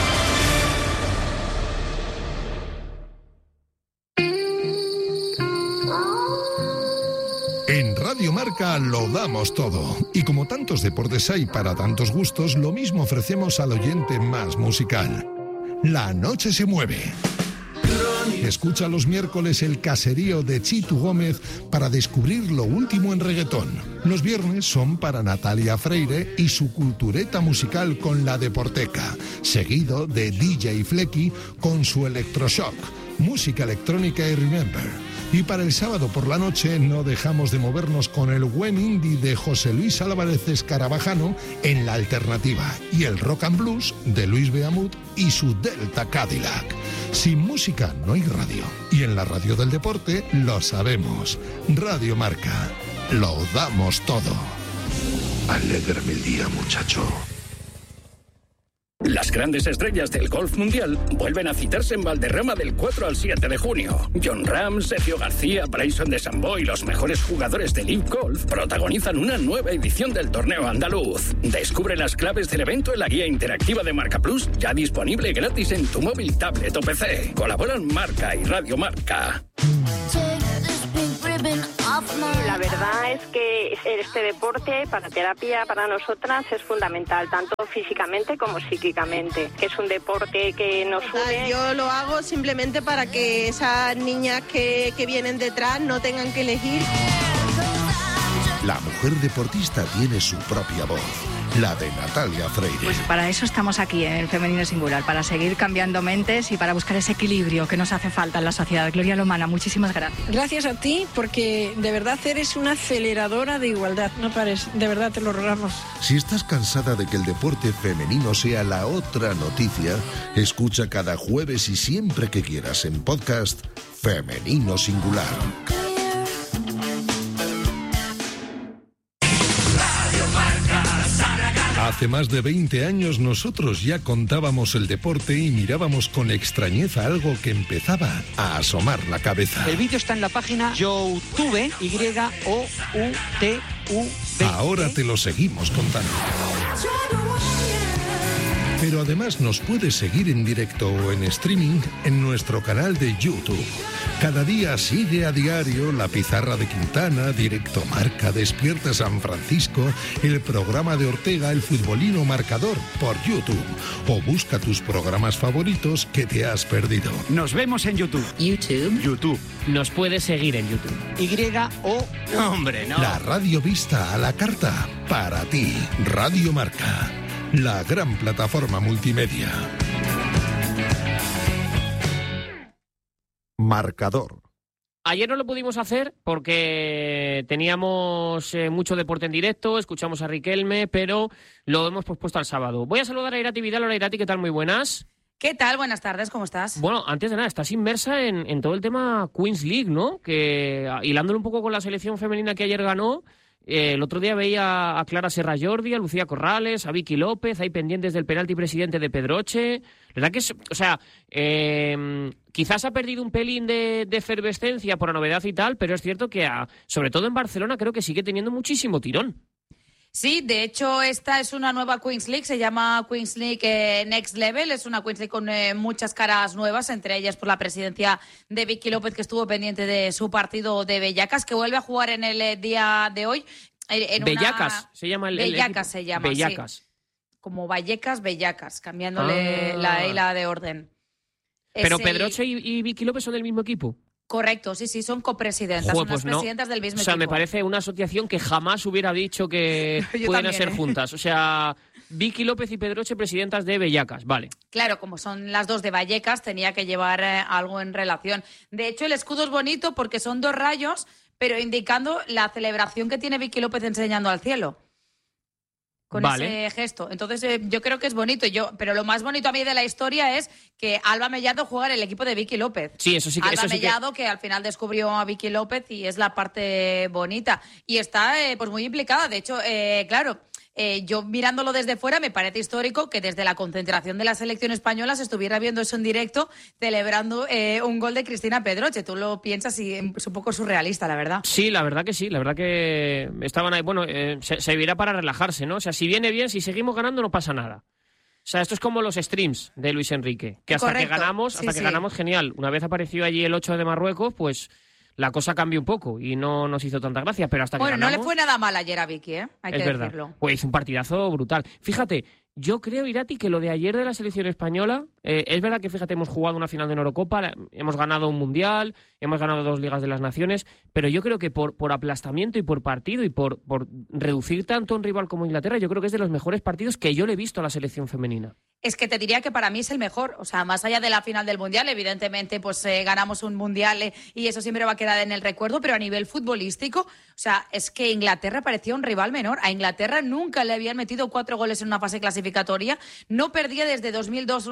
Speaker 7: En Radio Marca lo damos todo. Y como tantos deportes hay para tantos gustos, lo mismo ofrecemos al oyente más musical. La noche se mueve. Escucha los miércoles el caserío de Chitu Gómez para descubrir lo último en reggaetón. Los viernes son para Natalia Freire y su cultureta musical con la Deporteca, seguido de D J Flecky con su Electroshock, música electrónica y Remember. Y para el sábado por la noche no dejamos de movernos con el buen indie de José Luis Álvarez Escarabajano en La Alternativa y el rock and blues de Luis Beamut y su Delta Cadillac. Sin música no hay radio y en la radio del deporte lo sabemos. Radio Marca, lo damos todo. Alégrame el día, muchacho.
Speaker 8: Las grandes estrellas del golf mundial vuelven a citarse en Valderrama del cuatro al siete de junio. Jon Rahm, Sergio García, Bryson DeChambeau y los mejores jugadores de Live Golf protagonizan una nueva edición del torneo andaluz. Descubre las claves del evento en la guía interactiva de Marca Plus, ya disponible gratis en tu móvil, tablet o P C. Colaboran Marca y Radio Marca.
Speaker 9: La verdad es que este deporte para terapia para nosotras es fundamental, tanto físicamente como psíquicamente, que es un deporte que nos une.
Speaker 10: Yo lo hago simplemente para que esas niñas que, que vienen detrás no tengan que elegir.
Speaker 7: La mujer deportista tiene su propia voz, la de Natalia Freire.
Speaker 11: Pues para eso estamos aquí en el Femenino Singular, para seguir cambiando mentes y para buscar ese equilibrio que nos hace falta en la sociedad. Gloria Lomana, muchísimas gracias.
Speaker 12: Gracias a ti, porque de verdad eres una aceleradora de igualdad. No pares, de verdad te lo rogamos.
Speaker 7: Si estás cansada de que el deporte femenino sea la otra noticia, escucha cada jueves y siempre que quieras en podcast Femenino Singular. Hace más de veinte años nosotros ya contábamos el deporte y mirábamos con extrañeza algo que empezaba a asomar la cabeza.
Speaker 13: El vídeo está en la página YouTube, Y O U T U B.
Speaker 7: Ahora te lo seguimos contando. Pero además nos puedes seguir en directo o en streaming en nuestro canal de YouTube. Cada día sigue a diario La Pizarra de Quintana, Directo Marca, Despierta San Francisco, el programa de Ortega, El Futbolino Marcador, por YouTube. O busca tus programas favoritos que te has perdido.
Speaker 13: Nos vemos en YouTube.
Speaker 11: YouTube.
Speaker 7: YouTube.
Speaker 3: Nos puedes seguir en YouTube.
Speaker 13: Y O...
Speaker 7: ¡Hombre, no! La radio vista a la carta. Para ti, Radio Marca. La gran plataforma multimedia. Marcador.
Speaker 3: Ayer no lo pudimos hacer porque teníamos eh, mucho deporte en directo, escuchamos a Riquelme, pero lo hemos pospuesto al sábado. Voy a saludar a Irati Vidal. Hola Irati, ¿qué tal? Muy buenas.
Speaker 14: ¿Qué tal? Buenas tardes, ¿cómo estás?
Speaker 3: Bueno, antes de nada, estás inmersa en, en todo el tema Queens League, ¿no? Que hilándolo un poco con la selección femenina que ayer ganó, eh, el otro día veía a Clara Serra Jordi, a Lucía Corrales, a Vicky López, ahí pendientes del penalti presidente de Pedroche. La verdad que es, o sea, eh, quizás ha perdido un pelín de, de efervescencia por la novedad y tal, pero es cierto que a, sobre todo en Barcelona creo que sigue teniendo muchísimo tirón.
Speaker 14: Sí, de hecho esta es una nueva Queens League, se llama Queens League eh, Next Level, es una Queens League con eh, muchas caras nuevas, entre ellas por la presidencia de Vicky López, que estuvo pendiente de su partido de Bellacas, que vuelve a jugar en el eh, día de hoy. En
Speaker 3: Bellacas,
Speaker 14: una...
Speaker 3: se llama el
Speaker 14: Bellacas
Speaker 3: el
Speaker 14: se llama,
Speaker 3: Bellacas.
Speaker 14: Sí. Como Vallecas, Bellacas, cambiándole
Speaker 3: ah.
Speaker 14: la, la de orden.
Speaker 3: Pero
Speaker 14: Ese...
Speaker 3: Pedroche y, y Vicky López son del mismo equipo.
Speaker 14: Correcto, sí, sí, son copresidentas,
Speaker 3: Joder,
Speaker 14: son
Speaker 3: pues
Speaker 14: las
Speaker 3: no.
Speaker 14: presidentas del mismo
Speaker 3: equipo. O sea,
Speaker 14: equipo.
Speaker 3: me parece una asociación que jamás hubiera dicho que pueden ser
Speaker 14: ¿eh?
Speaker 3: juntas. O sea, Vicky López y Pedroche, presidentas de Bellacas, vale.
Speaker 14: Claro, como son las dos de Vallecas, tenía que llevar eh, algo en relación. De hecho, el escudo es bonito porque son dos rayos, pero indicando la celebración que tiene Vicky López enseñando al cielo. Con vale. ese gesto. Entonces, eh, yo creo que es bonito. Yo, pero lo más bonito a mí de la historia es que Alba Mellado juega en el equipo de Vicky López.
Speaker 3: Sí, eso sí que...
Speaker 14: Alba
Speaker 3: eso sí
Speaker 14: Mellado,
Speaker 3: que...
Speaker 14: que al final descubrió a Vicky López y es la parte bonita. Y está eh, pues muy implicada. De hecho, eh, claro... Eh, yo mirándolo desde fuera me parece histórico que desde la concentración de la selección española se estuviera viendo eso en directo celebrando eh, un gol de Cristina Pedroche. Tú lo piensas y es un poco surrealista, la verdad.
Speaker 3: Sí, la verdad que sí, la verdad que estaban ahí, bueno, eh, se, servirá para relajarse, ¿no? O sea, si viene bien, si seguimos ganando no pasa nada. O sea, esto es como los streams de Luis Enrique, que hasta
Speaker 14: Correcto.
Speaker 3: que ganamos, hasta
Speaker 14: sí,
Speaker 3: que
Speaker 14: sí.
Speaker 3: ganamos, genial. Una vez apareció allí el ocho de Marruecos, pues... la cosa cambió un poco y no nos hizo tanta gracia, pero hasta que
Speaker 14: bueno,
Speaker 3: ganamos...
Speaker 14: no le fue nada mal ayer a Vicky, ¿eh? Hay
Speaker 3: es
Speaker 14: que
Speaker 3: verdad.
Speaker 14: decirlo.
Speaker 3: Pues hizo un partidazo brutal. Fíjate, yo creo, Irati, que lo de ayer de la selección española, eh, es verdad que, fíjate, hemos jugado una final de una Eurocopa, hemos ganado un Mundial, hemos ganado dos Ligas de las Naciones, pero yo creo que por, por aplastamiento y por partido y por, por reducir tanto a un rival como Inglaterra, yo creo que es de los mejores partidos que yo le he visto a la selección femenina.
Speaker 14: Es que te diría que para mí es el mejor. O sea, más allá de la final del Mundial, evidentemente, pues eh, ganamos un Mundial eh, y eso siempre va a quedar en el recuerdo, pero a nivel futbolístico, o sea, es que Inglaterra parecía un rival menor. A Inglaterra nunca le habían metido cuatro goles en una fase clasificatoria. No perdía desde dos mil dos una,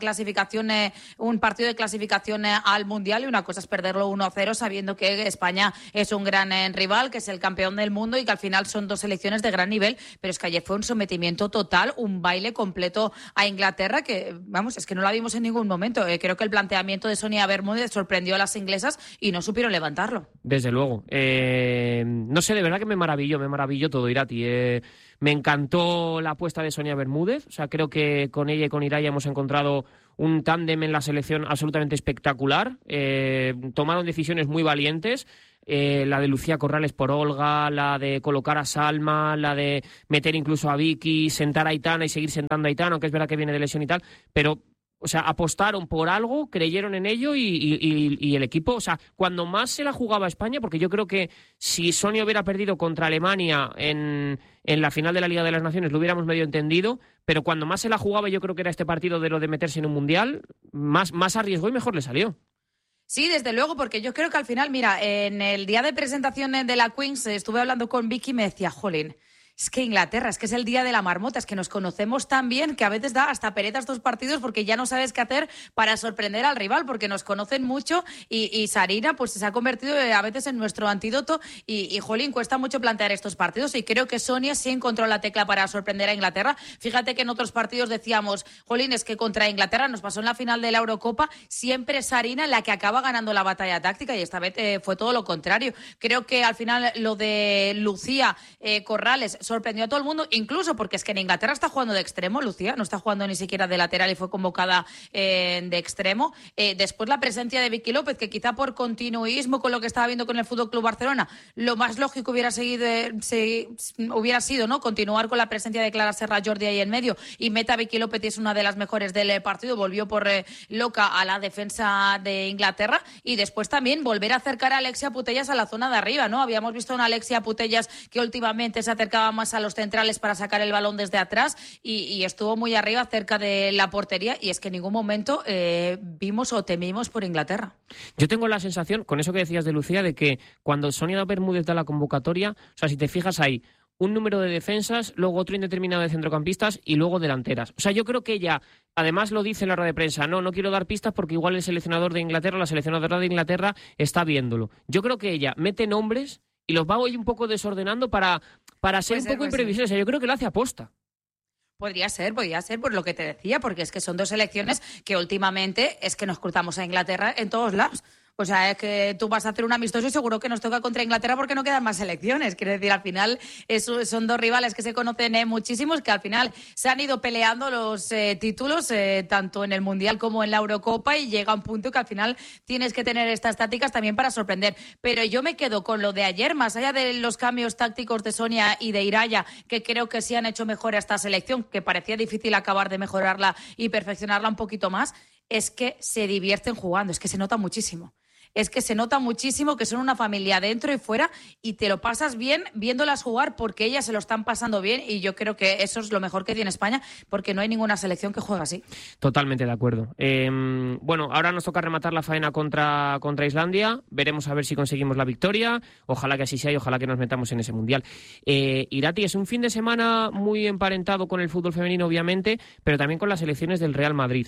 Speaker 14: clasificación, eh, un partido de clasificación eh, al Mundial, y una cosa es perderlo uno a cero sabiendo que España es un gran eh, rival, que es el campeón del mundo y que al final son dos selecciones de gran nivel, pero es que ayer fue un sometimiento total, un baile completo a Inglaterra que, vamos, es que no la vimos en ningún momento. Eh, creo que el planteamiento de Sonia Bermúdez sorprendió a las inglesas y no supieron levantarlo.
Speaker 3: Desde luego. Eh, no sé, de verdad que me maravilló, me maravilló todo, Irati. Eh, me encantó la apuesta de Sonia Bermúdez. O sea, creo que con ella y con Iraya hemos encontrado un tándem en la selección absolutamente espectacular. Eh, tomaron decisiones muy valientes. Eh, la de Lucía Corrales por Olga, la de colocar a Salma, la de meter incluso a Vicky, sentar a Aitana y seguir sentando a Aitana, aunque es verdad que viene de lesión y tal, pero, o sea, apostaron por algo, creyeron en ello y, y, y, y el equipo, o sea, cuando más se la jugaba España, porque yo creo que si Sonia hubiera perdido contra Alemania en, en la final de la Liga de las Naciones lo hubiéramos medio entendido, pero cuando más se la jugaba yo creo que era este partido de lo de meterse en un Mundial, más, más arriesgó y mejor le salió.
Speaker 14: Sí, desde luego, porque yo creo que al final, mira, en el día de presentación de la Queens estuve hablando con Vicky y me decía, jolín, es que Inglaterra, es que es el día de la marmota, es que nos conocemos tan bien que a veces da hasta pereza estos partidos porque ya no sabes qué hacer para sorprender al rival, porque nos conocen mucho y, y Sarina pues se ha convertido a veces en nuestro antídoto y, y jolín, cuesta mucho plantear estos partidos y creo que Sonia sí encontró la tecla para sorprender a Inglaterra. Fíjate que en otros partidos decíamos, jolín, es que contra Inglaterra nos pasó en la final de la Eurocopa, siempre es Sarina la que acaba ganando la batalla táctica y esta vez eh, fue todo lo contrario. Creo que al final lo de Lucía eh, Corrales sorprendió a todo el mundo, incluso porque es que en Inglaterra está jugando de extremo, Lucía, no está jugando ni siquiera de lateral y fue convocada eh, de extremo. Eh, después la presencia de Vicky López, que quizá por continuismo con lo que estaba viendo con el F C Barcelona, lo más lógico hubiera, seguido, se, hubiera sido no continuar con la presencia de Clara Serra Jordi ahí en medio y meta a Vicky López y es una de las mejores del partido, volvió por eh, loca a la defensa de Inglaterra y después también volver a acercar a Alexia Putellas a la zona de arriba, ¿no? Habíamos visto a una Alexia Putellas que últimamente se acercaba más a los centrales para sacar el balón desde atrás y, y estuvo muy arriba cerca de la portería y es que en ningún momento eh, vimos o temimos por Inglaterra.
Speaker 3: Yo tengo la sensación, con eso que decías de Lucía, de que cuando Sonia Bermúdez da la convocatoria, o sea, si te fijas ahí, un número de defensas, luego otro indeterminado de centrocampistas y luego delanteras. O sea, yo creo que ella, además lo dice en la rueda de prensa, no, no quiero dar pistas porque igual el seleccionador de Inglaterra, la seleccionadora de Inglaterra está viéndolo. Yo creo que ella mete nombres y los va hoy un poco desordenando para, para ser
Speaker 14: puede
Speaker 3: un poco
Speaker 14: ser,
Speaker 3: imprevisible. O sea, yo creo que lo hace aposta.
Speaker 14: Podría ser, podría ser, por lo que te decía, porque es que son dos selecciones que últimamente es que nos cruzamos a Inglaterra en todos lados. O sea, es que tú vas a hacer un amistoso y seguro que nos toca contra Inglaterra porque no quedan más selecciones. Quiero decir, al final es, son dos rivales que se conocen eh, muchísimos, que al final se han ido peleando los eh, títulos, eh, tanto en el Mundial como en la Eurocopa, y llega un punto que al final tienes que tener estas tácticas también para sorprender. Pero yo me quedo con lo de ayer, más allá de los cambios tácticos de Sonia y de Iraya, que creo que sí han hecho mejor a esta selección, que parecía difícil acabar de mejorarla y perfeccionarla un poquito más, es que se divierten jugando, es que se nota muchísimo. Es que se nota muchísimo que son una familia dentro y fuera y te lo pasas bien viéndolas jugar porque ellas se lo están pasando bien y yo creo que eso es lo mejor que tiene España porque no hay ninguna selección que juegue así.
Speaker 3: Totalmente de acuerdo. Eh, bueno, ahora nos toca rematar la faena contra, contra Islandia. Veremos a ver si conseguimos la victoria. Ojalá que así sea y ojalá que nos metamos en ese Mundial. Eh, Irati, es un fin de semana muy emparentado con el fútbol femenino, obviamente, pero también con las selecciones del Real Madrid.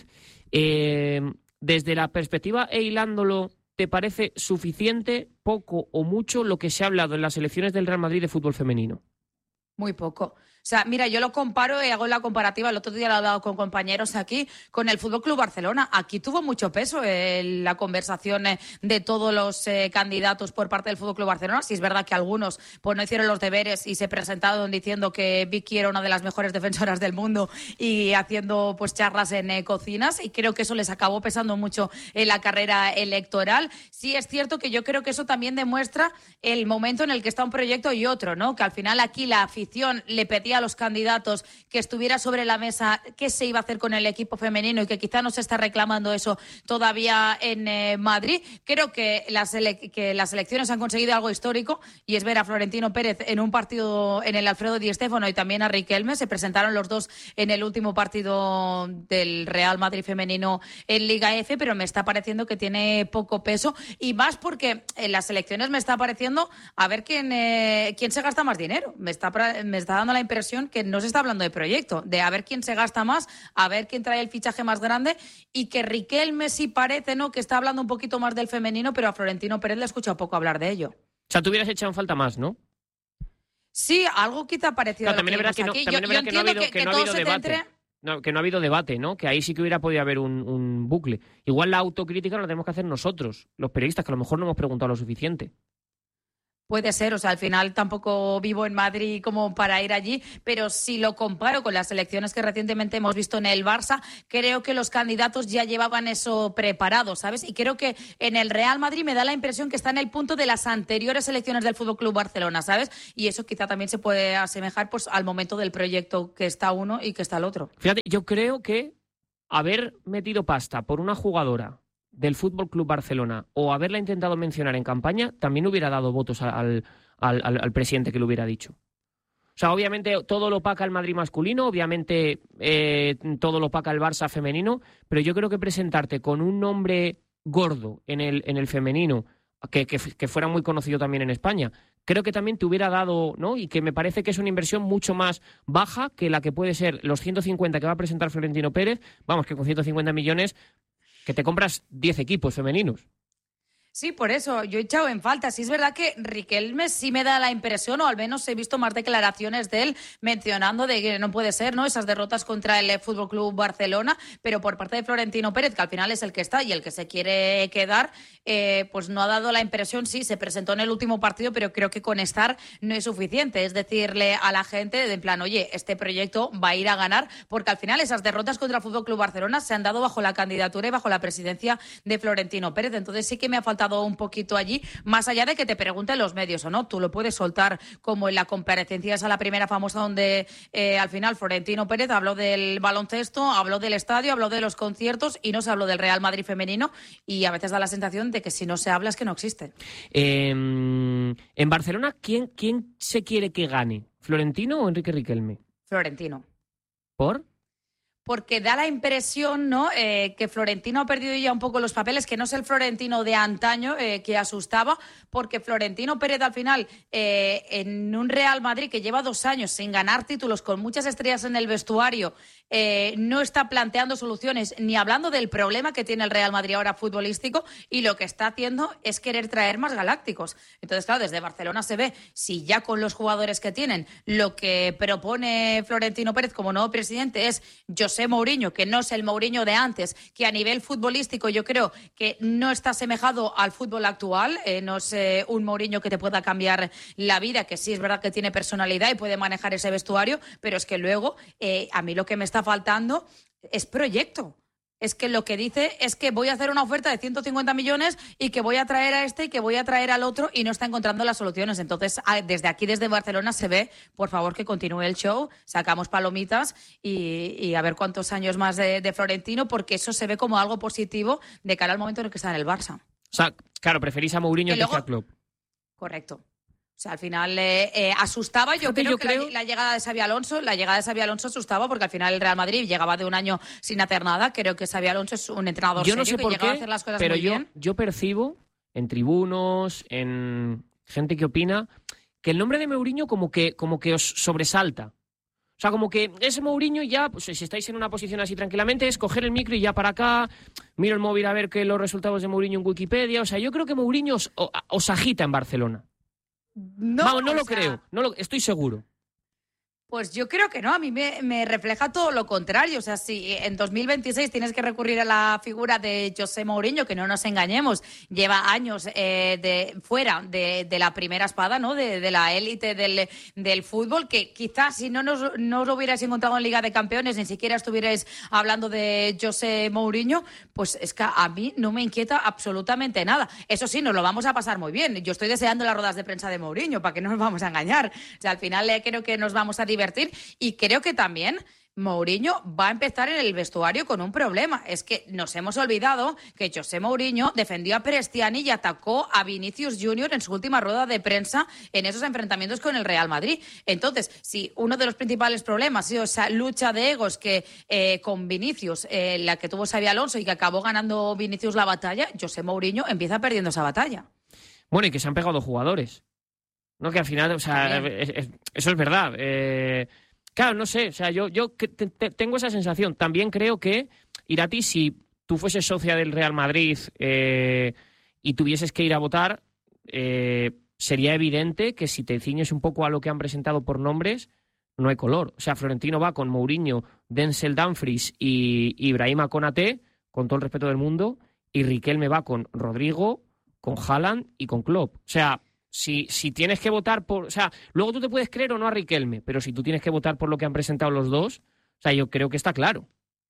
Speaker 3: Eh, desde la perspectiva e hilándolo, ¿te parece suficiente, poco o mucho lo que se ha hablado en las selecciones del Real Madrid de fútbol femenino?
Speaker 14: Muy poco. O sea, mira, yo lo comparo y hago la comparativa, el otro día lo he hablado con compañeros aquí, con el F C Barcelona. Aquí tuvo mucho peso eh, la conversación eh, de todos los eh, candidatos por parte del F C Barcelona. Sí es verdad que algunos pues no hicieron los deberes y se presentaron diciendo que Vicky era una de las mejores defensoras del mundo y haciendo pues charlas en eh, cocinas, y creo que eso les acabó pesando mucho en la carrera electoral. Sí es cierto que yo creo que eso también demuestra el momento en el que está un proyecto y otro, ¿no? Que al final aquí la afición le pedía a los candidatos que estuviera sobre la mesa qué se iba a hacer con el equipo femenino y que quizá no se está reclamando eso todavía en eh, Madrid. Creo que las, ele- que las elecciones han conseguido algo histórico y es ver a Florentino Pérez en un partido en el Alfredo Di Stéfano y también a Riquelme. Se presentaron los dos en el último partido del Real Madrid femenino en Liga F, pero me está pareciendo que tiene poco peso y más porque en las elecciones me está pareciendo a ver quién, eh, quién se gasta más dinero. Me está, me está dando la impresión impresión que no se está hablando de proyecto, de a ver quién se gasta más, a ver quién trae el fichaje más grande, y que Riquelme sí parece, ¿no?, que está hablando un poquito más del femenino, pero a Florentino Pérez le he escuchado poco hablar de ello.
Speaker 3: O sea, tú hubieras echado en falta más, ¿no?
Speaker 14: Sí, algo quizá parecido
Speaker 3: Claro,
Speaker 14: a lo
Speaker 3: también
Speaker 14: que
Speaker 3: es verdad que no,
Speaker 14: aquí.
Speaker 3: también
Speaker 14: Yo,
Speaker 3: es verdad
Speaker 14: yo
Speaker 3: que no ha habido,
Speaker 14: entiendo que,
Speaker 3: que
Speaker 14: que
Speaker 3: no ha
Speaker 14: todo
Speaker 3: habido
Speaker 14: se
Speaker 3: debate.
Speaker 14: centre...
Speaker 3: No, que no ha habido debate, ¿no? Que ahí sí que hubiera podido haber un, un bucle. Igual la autocrítica la tenemos que hacer nosotros, los periodistas, que a lo mejor no hemos preguntado lo suficiente.
Speaker 14: Puede ser, o sea, al final tampoco vivo en Madrid como para ir allí, pero si lo comparo con las elecciones que recientemente hemos visto en el Barça, creo que los candidatos ya llevaban eso preparado, ¿sabes? Y creo que en el Real Madrid me da la impresión que está en el punto de las anteriores elecciones del F C Barcelona, ¿sabes? Y eso quizá también se puede asemejar, pues, al momento del proyecto que está uno y que está el otro.
Speaker 3: Fíjate, yo creo que haber metido pasta por una jugadora del F C Barcelona o haberla intentado mencionar en campaña también hubiera dado votos al, al, al, al presidente que lo hubiera dicho. O sea, obviamente todo lo opaca el Madrid masculino, obviamente eh, todo lo opaca el Barça femenino, pero yo creo que presentarte con un nombre gordo en el, en el femenino, que, que, que fuera muy conocido también en España, creo que también te hubiera dado, ¿no? Y que me parece que es una inversión mucho más baja que la que puede ser los ciento cincuenta que va a presentar Florentino Pérez. Vamos, que con ciento cincuenta millones que te compras diez equipos femeninos.
Speaker 14: Sí, por eso yo he echado en falta. Sí, es verdad que Riquelme sí me da la impresión, o al menos he visto más declaraciones de él mencionando de que no puede ser, ¿no?, esas derrotas contra el F C Barcelona, pero por parte de Florentino Pérez, que al final es el que está y el que se quiere quedar, eh, pues no ha dado la impresión. Sí, se presentó en el último partido, pero creo que con estar no es suficiente. Es decirle a la gente, de en plan, oye, este proyecto va a ir a ganar, porque al final esas derrotas contra el F C Barcelona se han dado bajo la candidatura y bajo la presidencia de Florentino Pérez. Entonces sí que me ha faltado un poquito allí, más allá de que te pregunten los medios o no, tú lo puedes soltar, como en la comparecencia esa, la primera famosa, donde eh, al final Florentino Pérez habló del baloncesto, habló del estadio, habló de los conciertos y no se habló del Real Madrid femenino, y a veces da la sensación de que si no se habla es que no existe.
Speaker 3: Eh, en Barcelona, ¿quién, ¿quién se quiere que gane? ¿Florentino o Enrique Riquelme?
Speaker 14: Florentino.
Speaker 3: ¿Por?
Speaker 14: Porque da la impresión, ¿no?, eh, que Florentino ha perdido ya un poco los papeles, que no es el Florentino de antaño eh, que asustaba, porque Florentino Pérez al final, eh, en un Real Madrid que lleva dos años sin ganar títulos, con muchas estrellas en el vestuario, eh, no está planteando soluciones ni hablando del problema que tiene el Real Madrid ahora futbolístico, y lo que está haciendo es querer traer más galácticos. Entonces, claro, desde Barcelona se ve, si ya con los jugadores que tienen, lo que propone Florentino Pérez como nuevo presidente es José Mourinho, que no es el Mourinho de antes, que a nivel futbolístico yo creo que no está asemejado al fútbol actual, eh, no es eh, un Mourinho que te pueda cambiar la vida, que sí es verdad que tiene personalidad y puede manejar ese vestuario, pero es que luego eh, a mí lo que me está faltando es proyecto. Es que lo que dice es que voy a hacer una oferta de ciento cincuenta millones y que voy a traer a este y que voy a traer al otro, y no está encontrando las soluciones. Entonces, desde aquí, desde Barcelona, se ve, por favor, que continúe el show, sacamos palomitas y, y a ver cuántos años más de, de Florentino, porque eso se ve como algo positivo de cara al momento en el que está en el Barça.
Speaker 3: O sea, claro, preferís a Mourinho que, que al club.
Speaker 14: Correcto. O sea, al final eh, eh, asustaba. Yo
Speaker 3: Fíjate,
Speaker 14: creo
Speaker 3: yo
Speaker 14: que
Speaker 3: creo...
Speaker 14: La, la llegada de Xabi Alonso, la llegada de Xabi Alonso asustaba, porque al final el Real Madrid llegaba de un año sin hacer nada. Creo que Xabi Alonso es un entrenador
Speaker 3: yo no
Speaker 14: serio
Speaker 3: sé por
Speaker 14: que llegaba
Speaker 3: qué,
Speaker 14: a hacer las cosas
Speaker 3: pero
Speaker 14: muy
Speaker 3: yo,
Speaker 14: bien.
Speaker 3: yo percibo en tribunos, en gente que opina, que el nombre de Mourinho como que, como que os sobresalta. O sea, como que ese Mourinho ya, pues si estáis en una posición así tranquilamente, es coger el micro y ya para acá, miro el móvil a ver que los resultados de Mourinho en Wikipedia. O sea, yo creo que Mourinho os, os agita en Barcelona.
Speaker 14: No,
Speaker 3: Vamos, no lo
Speaker 14: sea,
Speaker 3: creo, no lo, estoy seguro.
Speaker 14: Pues yo creo que no, a mí me, me refleja todo lo contrario. O sea, si en dos mil veintiséis tienes que recurrir a la figura de José Mourinho, que no nos engañemos, lleva años eh, de, fuera de, de la primera espada, ¿no?, de, de la élite del, del fútbol, que quizás si no nos, no os lo hubierais encontrado en Liga de Campeones, ni siquiera estuvierais hablando de José Mourinho, pues es que a mí no me inquieta absolutamente nada. Eso sí, nos lo vamos a pasar muy bien. Yo estoy deseando las ruedas de prensa de Mourinho, para que no nos vamos a engañar. O sea, al final eh, creo que nos vamos a divertir. Y creo que también Mourinho va a empezar en el vestuario con un problema. Es que nos hemos olvidado que José Mourinho defendió a Prestiani y atacó a Vinicius Junior en su última rueda de prensa en esos enfrentamientos con el Real Madrid. Entonces, si uno de los principales problemas ha sido esa lucha de egos que eh, con Vinicius, eh, la que tuvo Xabi Alonso y que acabó ganando Vinicius la batalla, José Mourinho empieza perdiendo esa batalla.
Speaker 3: Bueno, y que se han pegado jugadores. No, que al final, o sea, es, es, eso es verdad. Eh, Claro, no sé, o sea, yo, yo te, te, tengo esa sensación. También creo que, Irati, si tú fueses socia del Real Madrid eh, y tuvieses que ir a votar, eh, sería evidente que si te ciñes un poco a lo que han presentado por nombres, no hay color. O sea, Florentino va con Mourinho, Denzel Dumfries y Ibrahima Konaté, con todo el respeto del mundo, y Riquelme va con Rodrigo, con Haaland y con Klopp. O sea, si, si tienes que votar por... O sea, luego tú te puedes creer o no a Riquelme, pero si tú tienes que votar por lo que han presentado los dos, o sea, yo creo que está claro.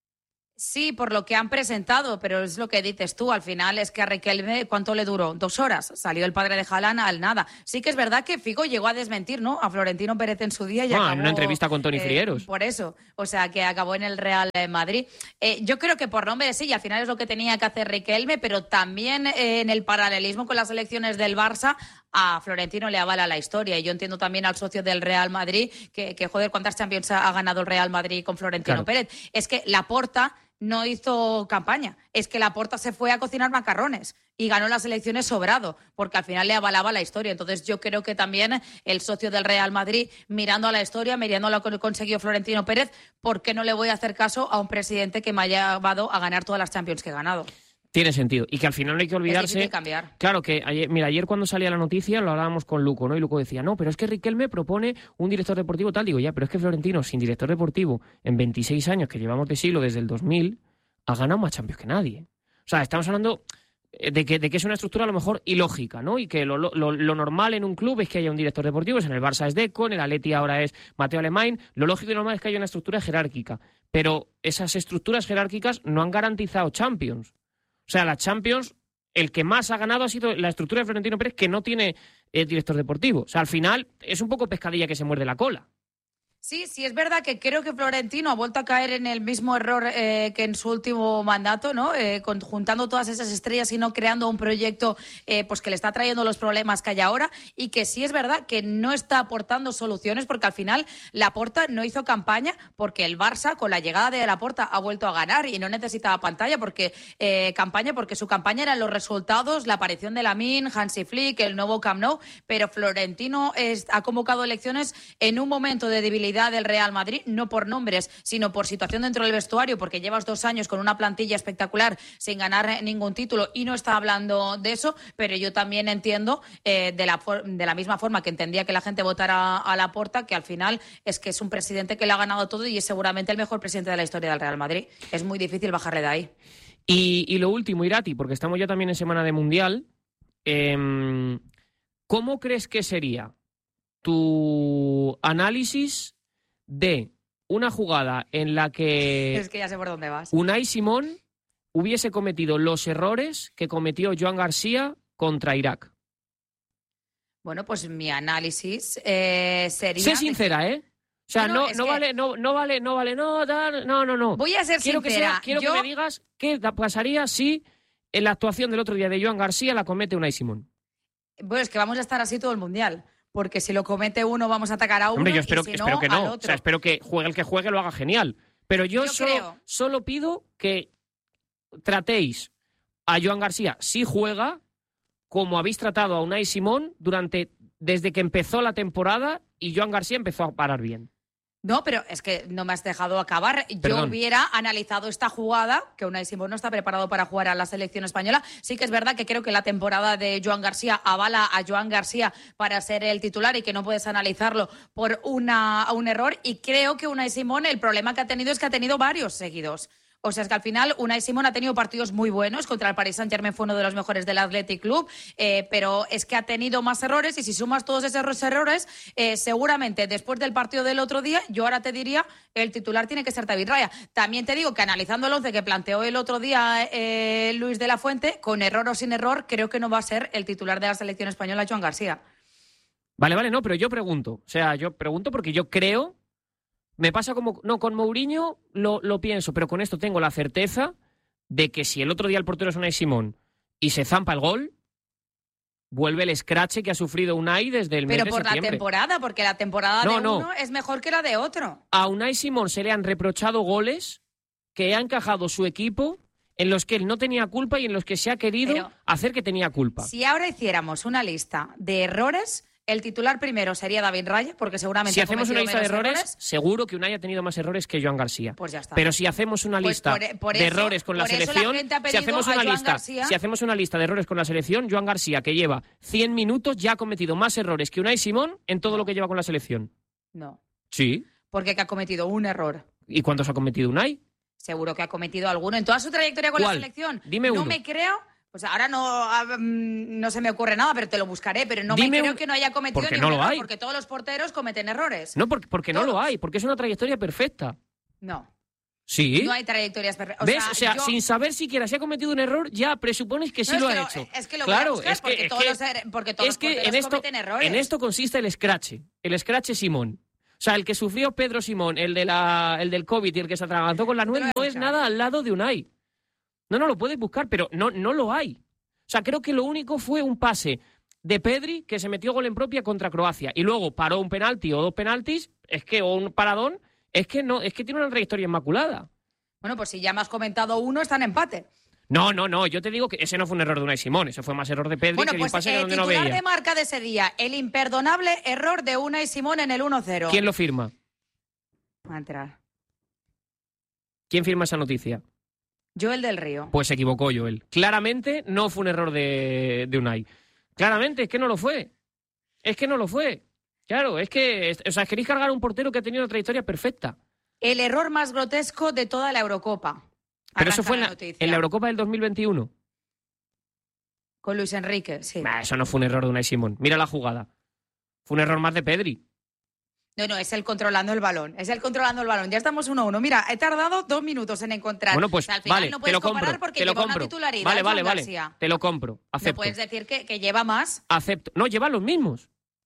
Speaker 14: Sí, por lo que han presentado, pero es lo que dices tú. Al final es que a Riquelme, ¿cuánto le duró? Dos horas. Salió el padre de Haaland al nada. Sí que es verdad que Figo llegó a desmentir, ¿no? A Florentino Pérez en su día y
Speaker 3: ah,
Speaker 14: acabó...
Speaker 3: en una entrevista con Toni
Speaker 14: eh,
Speaker 3: Frieros.
Speaker 14: Por eso. O sea, que acabó en el Real Madrid. Eh, yo creo que por nombre sí, y al final es lo que tenía que hacer Riquelme, pero también eh, en el paralelismo con las elecciones del Barça, a Florentino le avala la historia. Y yo entiendo también al socio del Real Madrid que, que joder, ¿cuántas Champions ha ganado el Real Madrid con Florentino claro. Pérez? Es que Laporta no hizo campaña. Es que Laporta se fue a cocinar macarrones y ganó las elecciones sobrado, porque al final le avalaba la historia. Entonces yo creo que también el socio del Real Madrid, mirando a la historia, mirando a lo que consiguió Florentino Pérez, ¿por qué no le voy a hacer caso a un presidente que me haya llevado a ganar todas las Champions que he ganado?
Speaker 3: Tiene sentido. Y que al final no hay que olvidarse...
Speaker 14: Es difícil cambiar.
Speaker 3: Claro que, ayer, mira, ayer cuando salía la noticia lo hablábamos con Luco, ¿no? Y Luco decía, no, pero es que Riquelme propone un director deportivo tal. Digo, ya, pero es que Florentino, sin director deportivo, en veintiséis años que llevamos de siglo, desde el dos mil, ha ganado más Champions que nadie. O sea, estamos hablando de que, de que es una estructura a lo mejor ilógica, ¿no? Y que lo, lo, lo normal en un club es que haya un director deportivo, en el Barça es Deco, en el Atleti ahora es Mateo Alemany. Lo lógico y normal es que haya una estructura jerárquica. Pero esas estructuras jerárquicas no han garantizado Champions. O sea, la Champions, el que más ha ganado ha sido la estructura de Florentino Pérez, que no tiene eh, director deportivo. O sea, al final es un poco pescadilla que se muerde la cola.
Speaker 14: Sí, sí, es verdad que creo que Florentino ha vuelto a caer en el mismo error eh, que en su último mandato, ¿no? Eh, con, juntando todas esas estrellas y no creando un proyecto eh, pues que le está trayendo los problemas que hay ahora, y que sí es verdad que no está aportando soluciones, porque al final Laporta no hizo campaña, porque el Barça con la llegada de Laporta ha vuelto a ganar y no necesitaba pantalla porque eh, campaña, porque su campaña eran los resultados, la aparición de Lamine, Hansi Flick, el nuevo Camp Nou, pero Florentino es, ha convocado elecciones en un momento de debilidad del Real Madrid, no por nombres, sino por situación dentro del vestuario, porque llevas dos años con una plantilla espectacular sin ganar ningún título y no está hablando de eso, pero yo también entiendo eh, de, la de la misma forma que entendía que la gente votara a Laporta, que al final es que es un presidente que le ha ganado todo y es seguramente el mejor presidente de la historia del Real Madrid. Es muy difícil bajarle de ahí.
Speaker 3: Y, y lo último, Irati, porque estamos ya también en semana de Mundial, eh, ¿cómo crees que sería tu análisis de una jugada en la que...
Speaker 14: Es que ya sé por dónde vas.
Speaker 3: Unai Simón hubiese cometido los errores que cometió Joan García contra Irak?
Speaker 14: Bueno, pues mi análisis eh, sería...
Speaker 3: Sé sincera, ¿eh? O sea,
Speaker 14: no, no,
Speaker 3: no, no
Speaker 14: que...
Speaker 3: vale, no, no vale, no vale, no, no, no, no.
Speaker 14: Voy a ser
Speaker 3: quiero
Speaker 14: sincera.
Speaker 3: Que sea, quiero
Speaker 14: yo...
Speaker 3: que me digas qué pasaría si en la actuación del otro día de Joan García la comete Unai Simón.
Speaker 14: Bueno, es que vamos a estar así todo el Mundial. Porque si lo comete uno, vamos a atacar a uno.
Speaker 3: Hombre, yo espero,
Speaker 14: y si
Speaker 3: espero
Speaker 14: no,
Speaker 3: que no.
Speaker 14: al otro.
Speaker 3: O sea, espero que juegue el que juegue, lo haga genial. Pero yo,
Speaker 14: yo
Speaker 3: solo,
Speaker 14: creo...
Speaker 3: solo pido que tratéis a Joan García, si juega, como habéis tratado a Unai Simón durante, desde que empezó la temporada y Joan García empezó a parar bien.
Speaker 14: No, pero es que no me has dejado acabar. Yo
Speaker 3: Perdón.
Speaker 14: hubiera analizado esta jugada, que Unai Simón no está preparado para jugar a la selección española. Sí que es verdad que creo que la temporada de Joan García avala a Joan García para ser el titular y que no puedes analizarlo por una, un error. Y creo que Unai Simón, el problema que ha tenido es que ha tenido varios seguidos. O sea, es que al final Unai Simón ha tenido partidos muy buenos. Contra el Paris Saint-Germain fue uno de los mejores del Athletic Club, eh, pero es que ha tenido más errores y si sumas todos esos errores, eh, seguramente después del partido del otro día, yo ahora te diría, el titular tiene que ser David Raya. También te digo que analizando el once que planteó el otro día eh, Luis de la Fuente, con error o sin error, creo que no va a ser el titular de la selección española, Joan García.
Speaker 3: Vale, vale, no, pero yo pregunto. O sea, yo pregunto porque yo creo... Me pasa como... No, con Mourinho lo, lo pienso, pero con esto tengo la certeza de que si el otro día el portero es Unai Simón y se zampa el gol, vuelve el escrache que ha sufrido Unai desde el mes de septiembre.
Speaker 14: Pero por la temporada, porque la temporada
Speaker 3: no,
Speaker 14: de
Speaker 3: no.
Speaker 14: uno es mejor que la de otro.
Speaker 3: A Unai Simón se le han reprochado goles que ha encajado su equipo en los que él no tenía culpa y en los que se ha querido
Speaker 14: pero,
Speaker 3: hacer que tenía culpa.
Speaker 14: Si ahora hiciéramos una lista de errores... El titular primero sería David Raya, porque seguramente
Speaker 3: si
Speaker 14: ha
Speaker 3: hacemos una lista de errores,
Speaker 14: errores,
Speaker 3: seguro que Unai ha tenido más errores que Joan García.
Speaker 14: Pues ya está.
Speaker 3: Pero si hacemos una
Speaker 14: Pues
Speaker 3: lista
Speaker 14: por- por
Speaker 3: de
Speaker 14: eso-
Speaker 3: errores con la
Speaker 14: por eso la
Speaker 3: selección,
Speaker 14: gente ha
Speaker 3: si
Speaker 14: pedido
Speaker 3: hacemos
Speaker 14: a
Speaker 3: una
Speaker 14: Joan
Speaker 3: lista,
Speaker 14: García.
Speaker 3: si hacemos una lista de errores con la selección, Joan García, que lleva cien minutos, ya ha cometido más errores que Unai Simón en todo lo que lleva con la selección.
Speaker 14: No,
Speaker 3: Sí.
Speaker 14: porque que ha cometido un error.
Speaker 3: ¿Y cuántos ha cometido Unai?
Speaker 14: Seguro que ha cometido alguno en toda su trayectoria con
Speaker 3: ¿Cuál?
Speaker 14: la selección.
Speaker 3: Dime
Speaker 14: no
Speaker 3: uno.
Speaker 14: me creo, pues ahora no, ah, mm, no se me ocurre nada, pero te lo buscaré, pero no
Speaker 3: Dime
Speaker 14: me creo
Speaker 3: un-
Speaker 14: que no haya cometido
Speaker 3: Porque
Speaker 14: ningún
Speaker 3: no lo
Speaker 14: error,
Speaker 3: hay.
Speaker 14: porque todos los porteros cometen errores.
Speaker 3: No, porque, porque no lo hay, porque es una trayectoria perfecta.
Speaker 14: No,
Speaker 3: Sí.
Speaker 14: no hay trayectorias perfectas.
Speaker 3: ¿Ves? O sea,
Speaker 14: yo-
Speaker 3: sin saber siquiera si ha cometido un error, ya presupones que sí
Speaker 14: No, es
Speaker 3: lo
Speaker 14: que
Speaker 3: ha
Speaker 14: lo-
Speaker 3: hecho.
Speaker 14: es que lo voy a
Speaker 3: claro,
Speaker 14: buscar
Speaker 3: es que,
Speaker 14: porque
Speaker 3: es
Speaker 14: todos
Speaker 3: que-
Speaker 14: los er- porque todos
Speaker 3: es
Speaker 14: los
Speaker 3: que
Speaker 14: porteros
Speaker 3: en esto,
Speaker 14: cometen errores.
Speaker 3: en esto consiste el scratch, el scratch Simón. O sea, el que sufrió Pedro Simón, el, de la, el del COVID y el que se atragantó con la nuez, no es nada al lado de Unai. No, no, lo puedes buscar, pero no, no lo hay. O sea, creo que lo único fue un pase de Pedri que se metió gol en propia contra Croacia y luego paró un penalti o dos penaltis, es que, o un paradón, es que no, es que tiene una trayectoria inmaculada.
Speaker 14: Bueno, pues si ya me has comentado uno, está en empate.
Speaker 3: No, no, no, yo te digo que ese no fue un error de Unai Simón, ese fue más error de Pedri,
Speaker 14: Bueno,
Speaker 3: que dio un
Speaker 14: pues
Speaker 3: pase
Speaker 14: el
Speaker 3: donde no
Speaker 14: titular
Speaker 3: veía.
Speaker 14: de marca de ese día, el imperdonable error de Unai Simón en el uno cero.
Speaker 3: ¿Quién lo firma?
Speaker 14: Va a entrar.
Speaker 3: ¿Quién firma esa noticia?
Speaker 14: Joel del Río.
Speaker 3: Pues se equivocó Joel. Claramente no fue un error de, de Unai. Claramente, es que no lo fue. Es que no lo fue. Claro, es que... es- O sea, queréis cargar a un portero que ha tenido una trayectoria perfecta.
Speaker 14: El error más grotesco de toda la Eurocopa.
Speaker 3: Pero eso
Speaker 14: Arranca
Speaker 3: fue en la,
Speaker 14: noticia.
Speaker 3: en la Eurocopa del dos mil veintiuno.
Speaker 14: Con Luis Enrique, sí.
Speaker 3: Bah, eso no fue un error de Unai Simón. Mira la jugada. Fue un error más de Pedri.
Speaker 14: No, no, es el controlando el balón. Es el controlando el balón. Ya estamos uno a uno. Mira, he tardado dos minutos en encontrar.
Speaker 3: Bueno, pues
Speaker 14: O sea, al final
Speaker 3: vale,
Speaker 14: no
Speaker 3: te
Speaker 14: puedes
Speaker 3: lo
Speaker 14: comparar
Speaker 3: compro.
Speaker 14: porque
Speaker 3: Te lo
Speaker 14: lleva una
Speaker 3: compro.
Speaker 14: titularidad.
Speaker 3: Vale,
Speaker 14: Joan
Speaker 3: vale, vale.
Speaker 14: García.
Speaker 3: Te lo compro.
Speaker 14: No
Speaker 3: Acepto.
Speaker 14: puedes decir que, que lleva más.
Speaker 3: Acepto. No, lleva los mismos.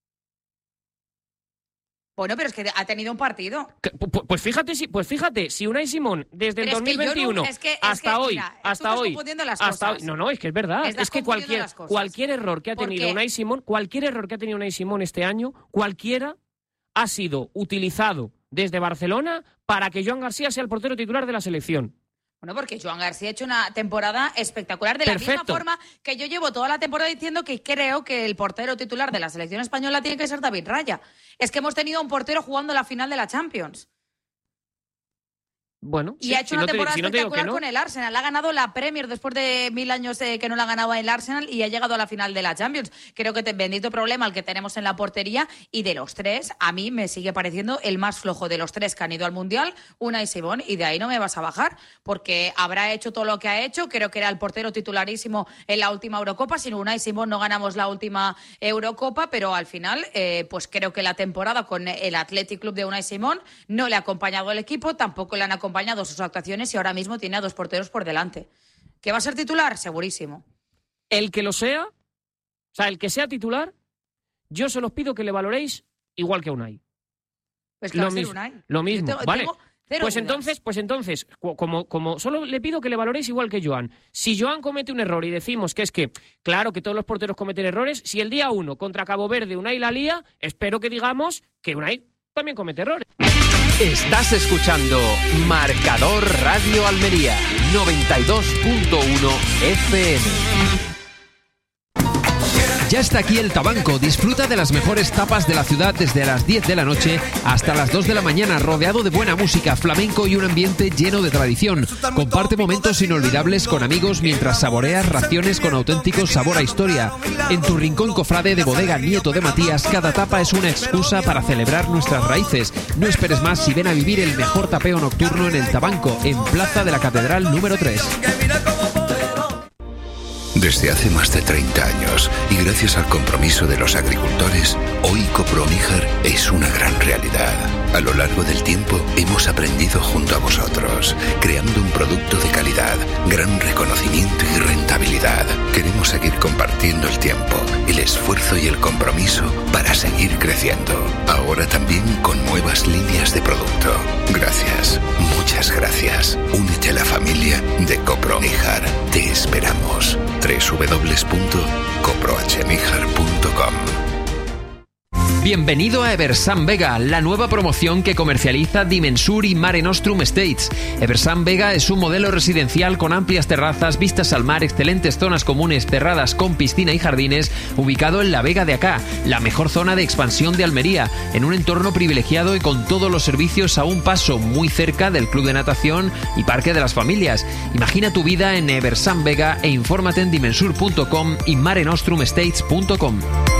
Speaker 14: Bueno, pero es que ha tenido un partido.
Speaker 3: Que- pu- pu- Pues fíjate, si, pues fíjate, si Unai Simón desde el
Speaker 14: Pero es que yo no-
Speaker 3: dos mil veintiuno
Speaker 14: es que- es
Speaker 3: hasta
Speaker 14: que,
Speaker 3: hoy,
Speaker 14: mira, tú
Speaker 3: hasta
Speaker 14: estás
Speaker 3: hoy,
Speaker 14: confundiendo las
Speaker 3: hasta
Speaker 14: cosas.
Speaker 3: hoy, no, no, es que es verdad,
Speaker 14: Estás
Speaker 3: es que
Speaker 14: confundiendo
Speaker 3: cualquier
Speaker 14: las cosas.
Speaker 3: cualquier error que ha tenido
Speaker 14: Porque-
Speaker 3: Unai Simón, cualquier error que ha tenido Unai Simón este año, cualquiera ha sido utilizado desde Barcelona para que Joan García sea el portero titular de la selección.
Speaker 14: Bueno, porque Joan García ha hecho una temporada espectacular, de la
Speaker 3: Perfecto.
Speaker 14: misma forma que yo llevo toda la temporada diciendo que creo que el portero titular de la selección española tiene que ser David Raya. Es que hemos tenido un portero jugando la final de la Champions.
Speaker 3: Bueno,
Speaker 14: Y
Speaker 3: sí,
Speaker 14: ha hecho
Speaker 3: si
Speaker 14: una
Speaker 3: no te-
Speaker 14: temporada
Speaker 3: si no te digo que
Speaker 14: espectacular
Speaker 3: no.
Speaker 14: con el Arsenal. Ha ganado la Premier después de mil años eh, que no la ganaba el Arsenal y ha llegado a la final de la Champions. Creo que te, bendito problema el que tenemos en la portería, y de los tres, a mí me sigue pareciendo el más flojo de los tres que han ido al Mundial, Unai Simón, y de ahí no me vas a bajar, porque habrá hecho todo lo que ha hecho. Creo que era el portero titularísimo en la última Eurocopa. Sin Unai Simón no ganamos la última Eurocopa, pero al final, eh, pues creo que la temporada con el Athletic Club de Unai Simón no le ha acompañado el equipo, tampoco le han acompañado sus actuaciones, y ahora mismo tiene a dos porteros por delante. ¿Que va a ser titular? Segurísimo.
Speaker 3: El que lo sea, o sea, el que sea titular, yo se los pido que le valoréis igual que a Unai.
Speaker 14: Pues que
Speaker 3: Lo
Speaker 14: va a ser
Speaker 3: mismo,
Speaker 14: Unai.
Speaker 3: lo mismo,
Speaker 14: Yo tengo-
Speaker 3: vale.
Speaker 14: tengo cero
Speaker 3: Pues
Speaker 14: dudas.
Speaker 3: entonces, pues entonces, cu- como, como solo le pido que le valoréis igual que Joan. Si Joan comete un error y decimos que es que, claro que todos los porteros cometen errores, si el día uno contra Cabo Verde Unai la lía, espero que digamos que Unai también comete errores.
Speaker 15: Estás escuchando Marcador Radio Almería noventa y dos punto uno F M. Ya está aquí el Tabanco. Disfruta de las mejores tapas de la ciudad desde las diez de la noche hasta las dos de la mañana, rodeado de buena música, flamenco y un ambiente lleno de tradición. Comparte momentos inolvidables con amigos mientras saboreas raciones con auténtico sabor a historia. En tu rincón cofrade de Bodega Nieto de Matías, cada tapa es una excusa para celebrar nuestras raíces. No esperes más y ven a vivir el mejor tapeo nocturno en el Tabanco, en Plaza de la Catedral número tres.
Speaker 16: Desde hace más de treinta años y gracias al compromiso de los agricultores, hoy Coproníjar es una gran realidad. A lo largo del tiempo hemos aprendido junto a vosotros, creando un producto de calidad, gran reconocimiento y rentabilidad. Queremos seguir compartiendo el tiempo, el esfuerzo y el compromiso para seguir creciendo. Ahora también con nuevas líneas de producto. Gracias, muchas gracias. Únete a la familia de Coproníjar. Te esperamos. doble u doble u doble u punto coprohmíjar punto com
Speaker 15: Bienvenido a Eversan Vega, la nueva promoción que comercializa Dimensur y Mare Nostrum Estates. Eversan Vega es un modelo residencial con amplias terrazas, vistas al mar, excelentes zonas comunes cerradas con piscina y jardines, ubicado en la Vega de Acá, la mejor zona de expansión de Almería, en un entorno privilegiado y con todos los servicios a un paso, muy cerca del club de natación y parque de las familias. Imagina tu vida en Eversan Vega e infórmate en dimensur punto com y mare nostrum estates punto com.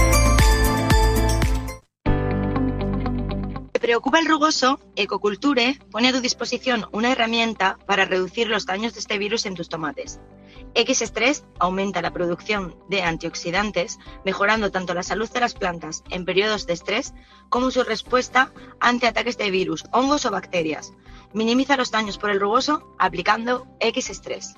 Speaker 17: ¿Te preocupa el rugoso? Ecoculture pone a tu disposición una herramienta para reducir los daños de este virus en tus tomates. X-Stress aumenta la producción de antioxidantes, mejorando tanto la salud de las plantas en periodos de estrés como su respuesta ante ataques de virus, hongos o bacterias. Minimiza los daños por el rugoso aplicando X-Stress.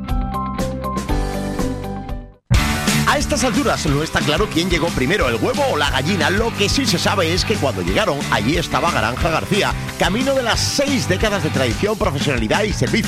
Speaker 18: A estas alturas no está claro quién llegó primero, el huevo o la gallina. Lo que sí se sabe es que cuando llegaron, allí estaba Granja García, camino de las seis décadas de tradición, profesionalidad y servicio.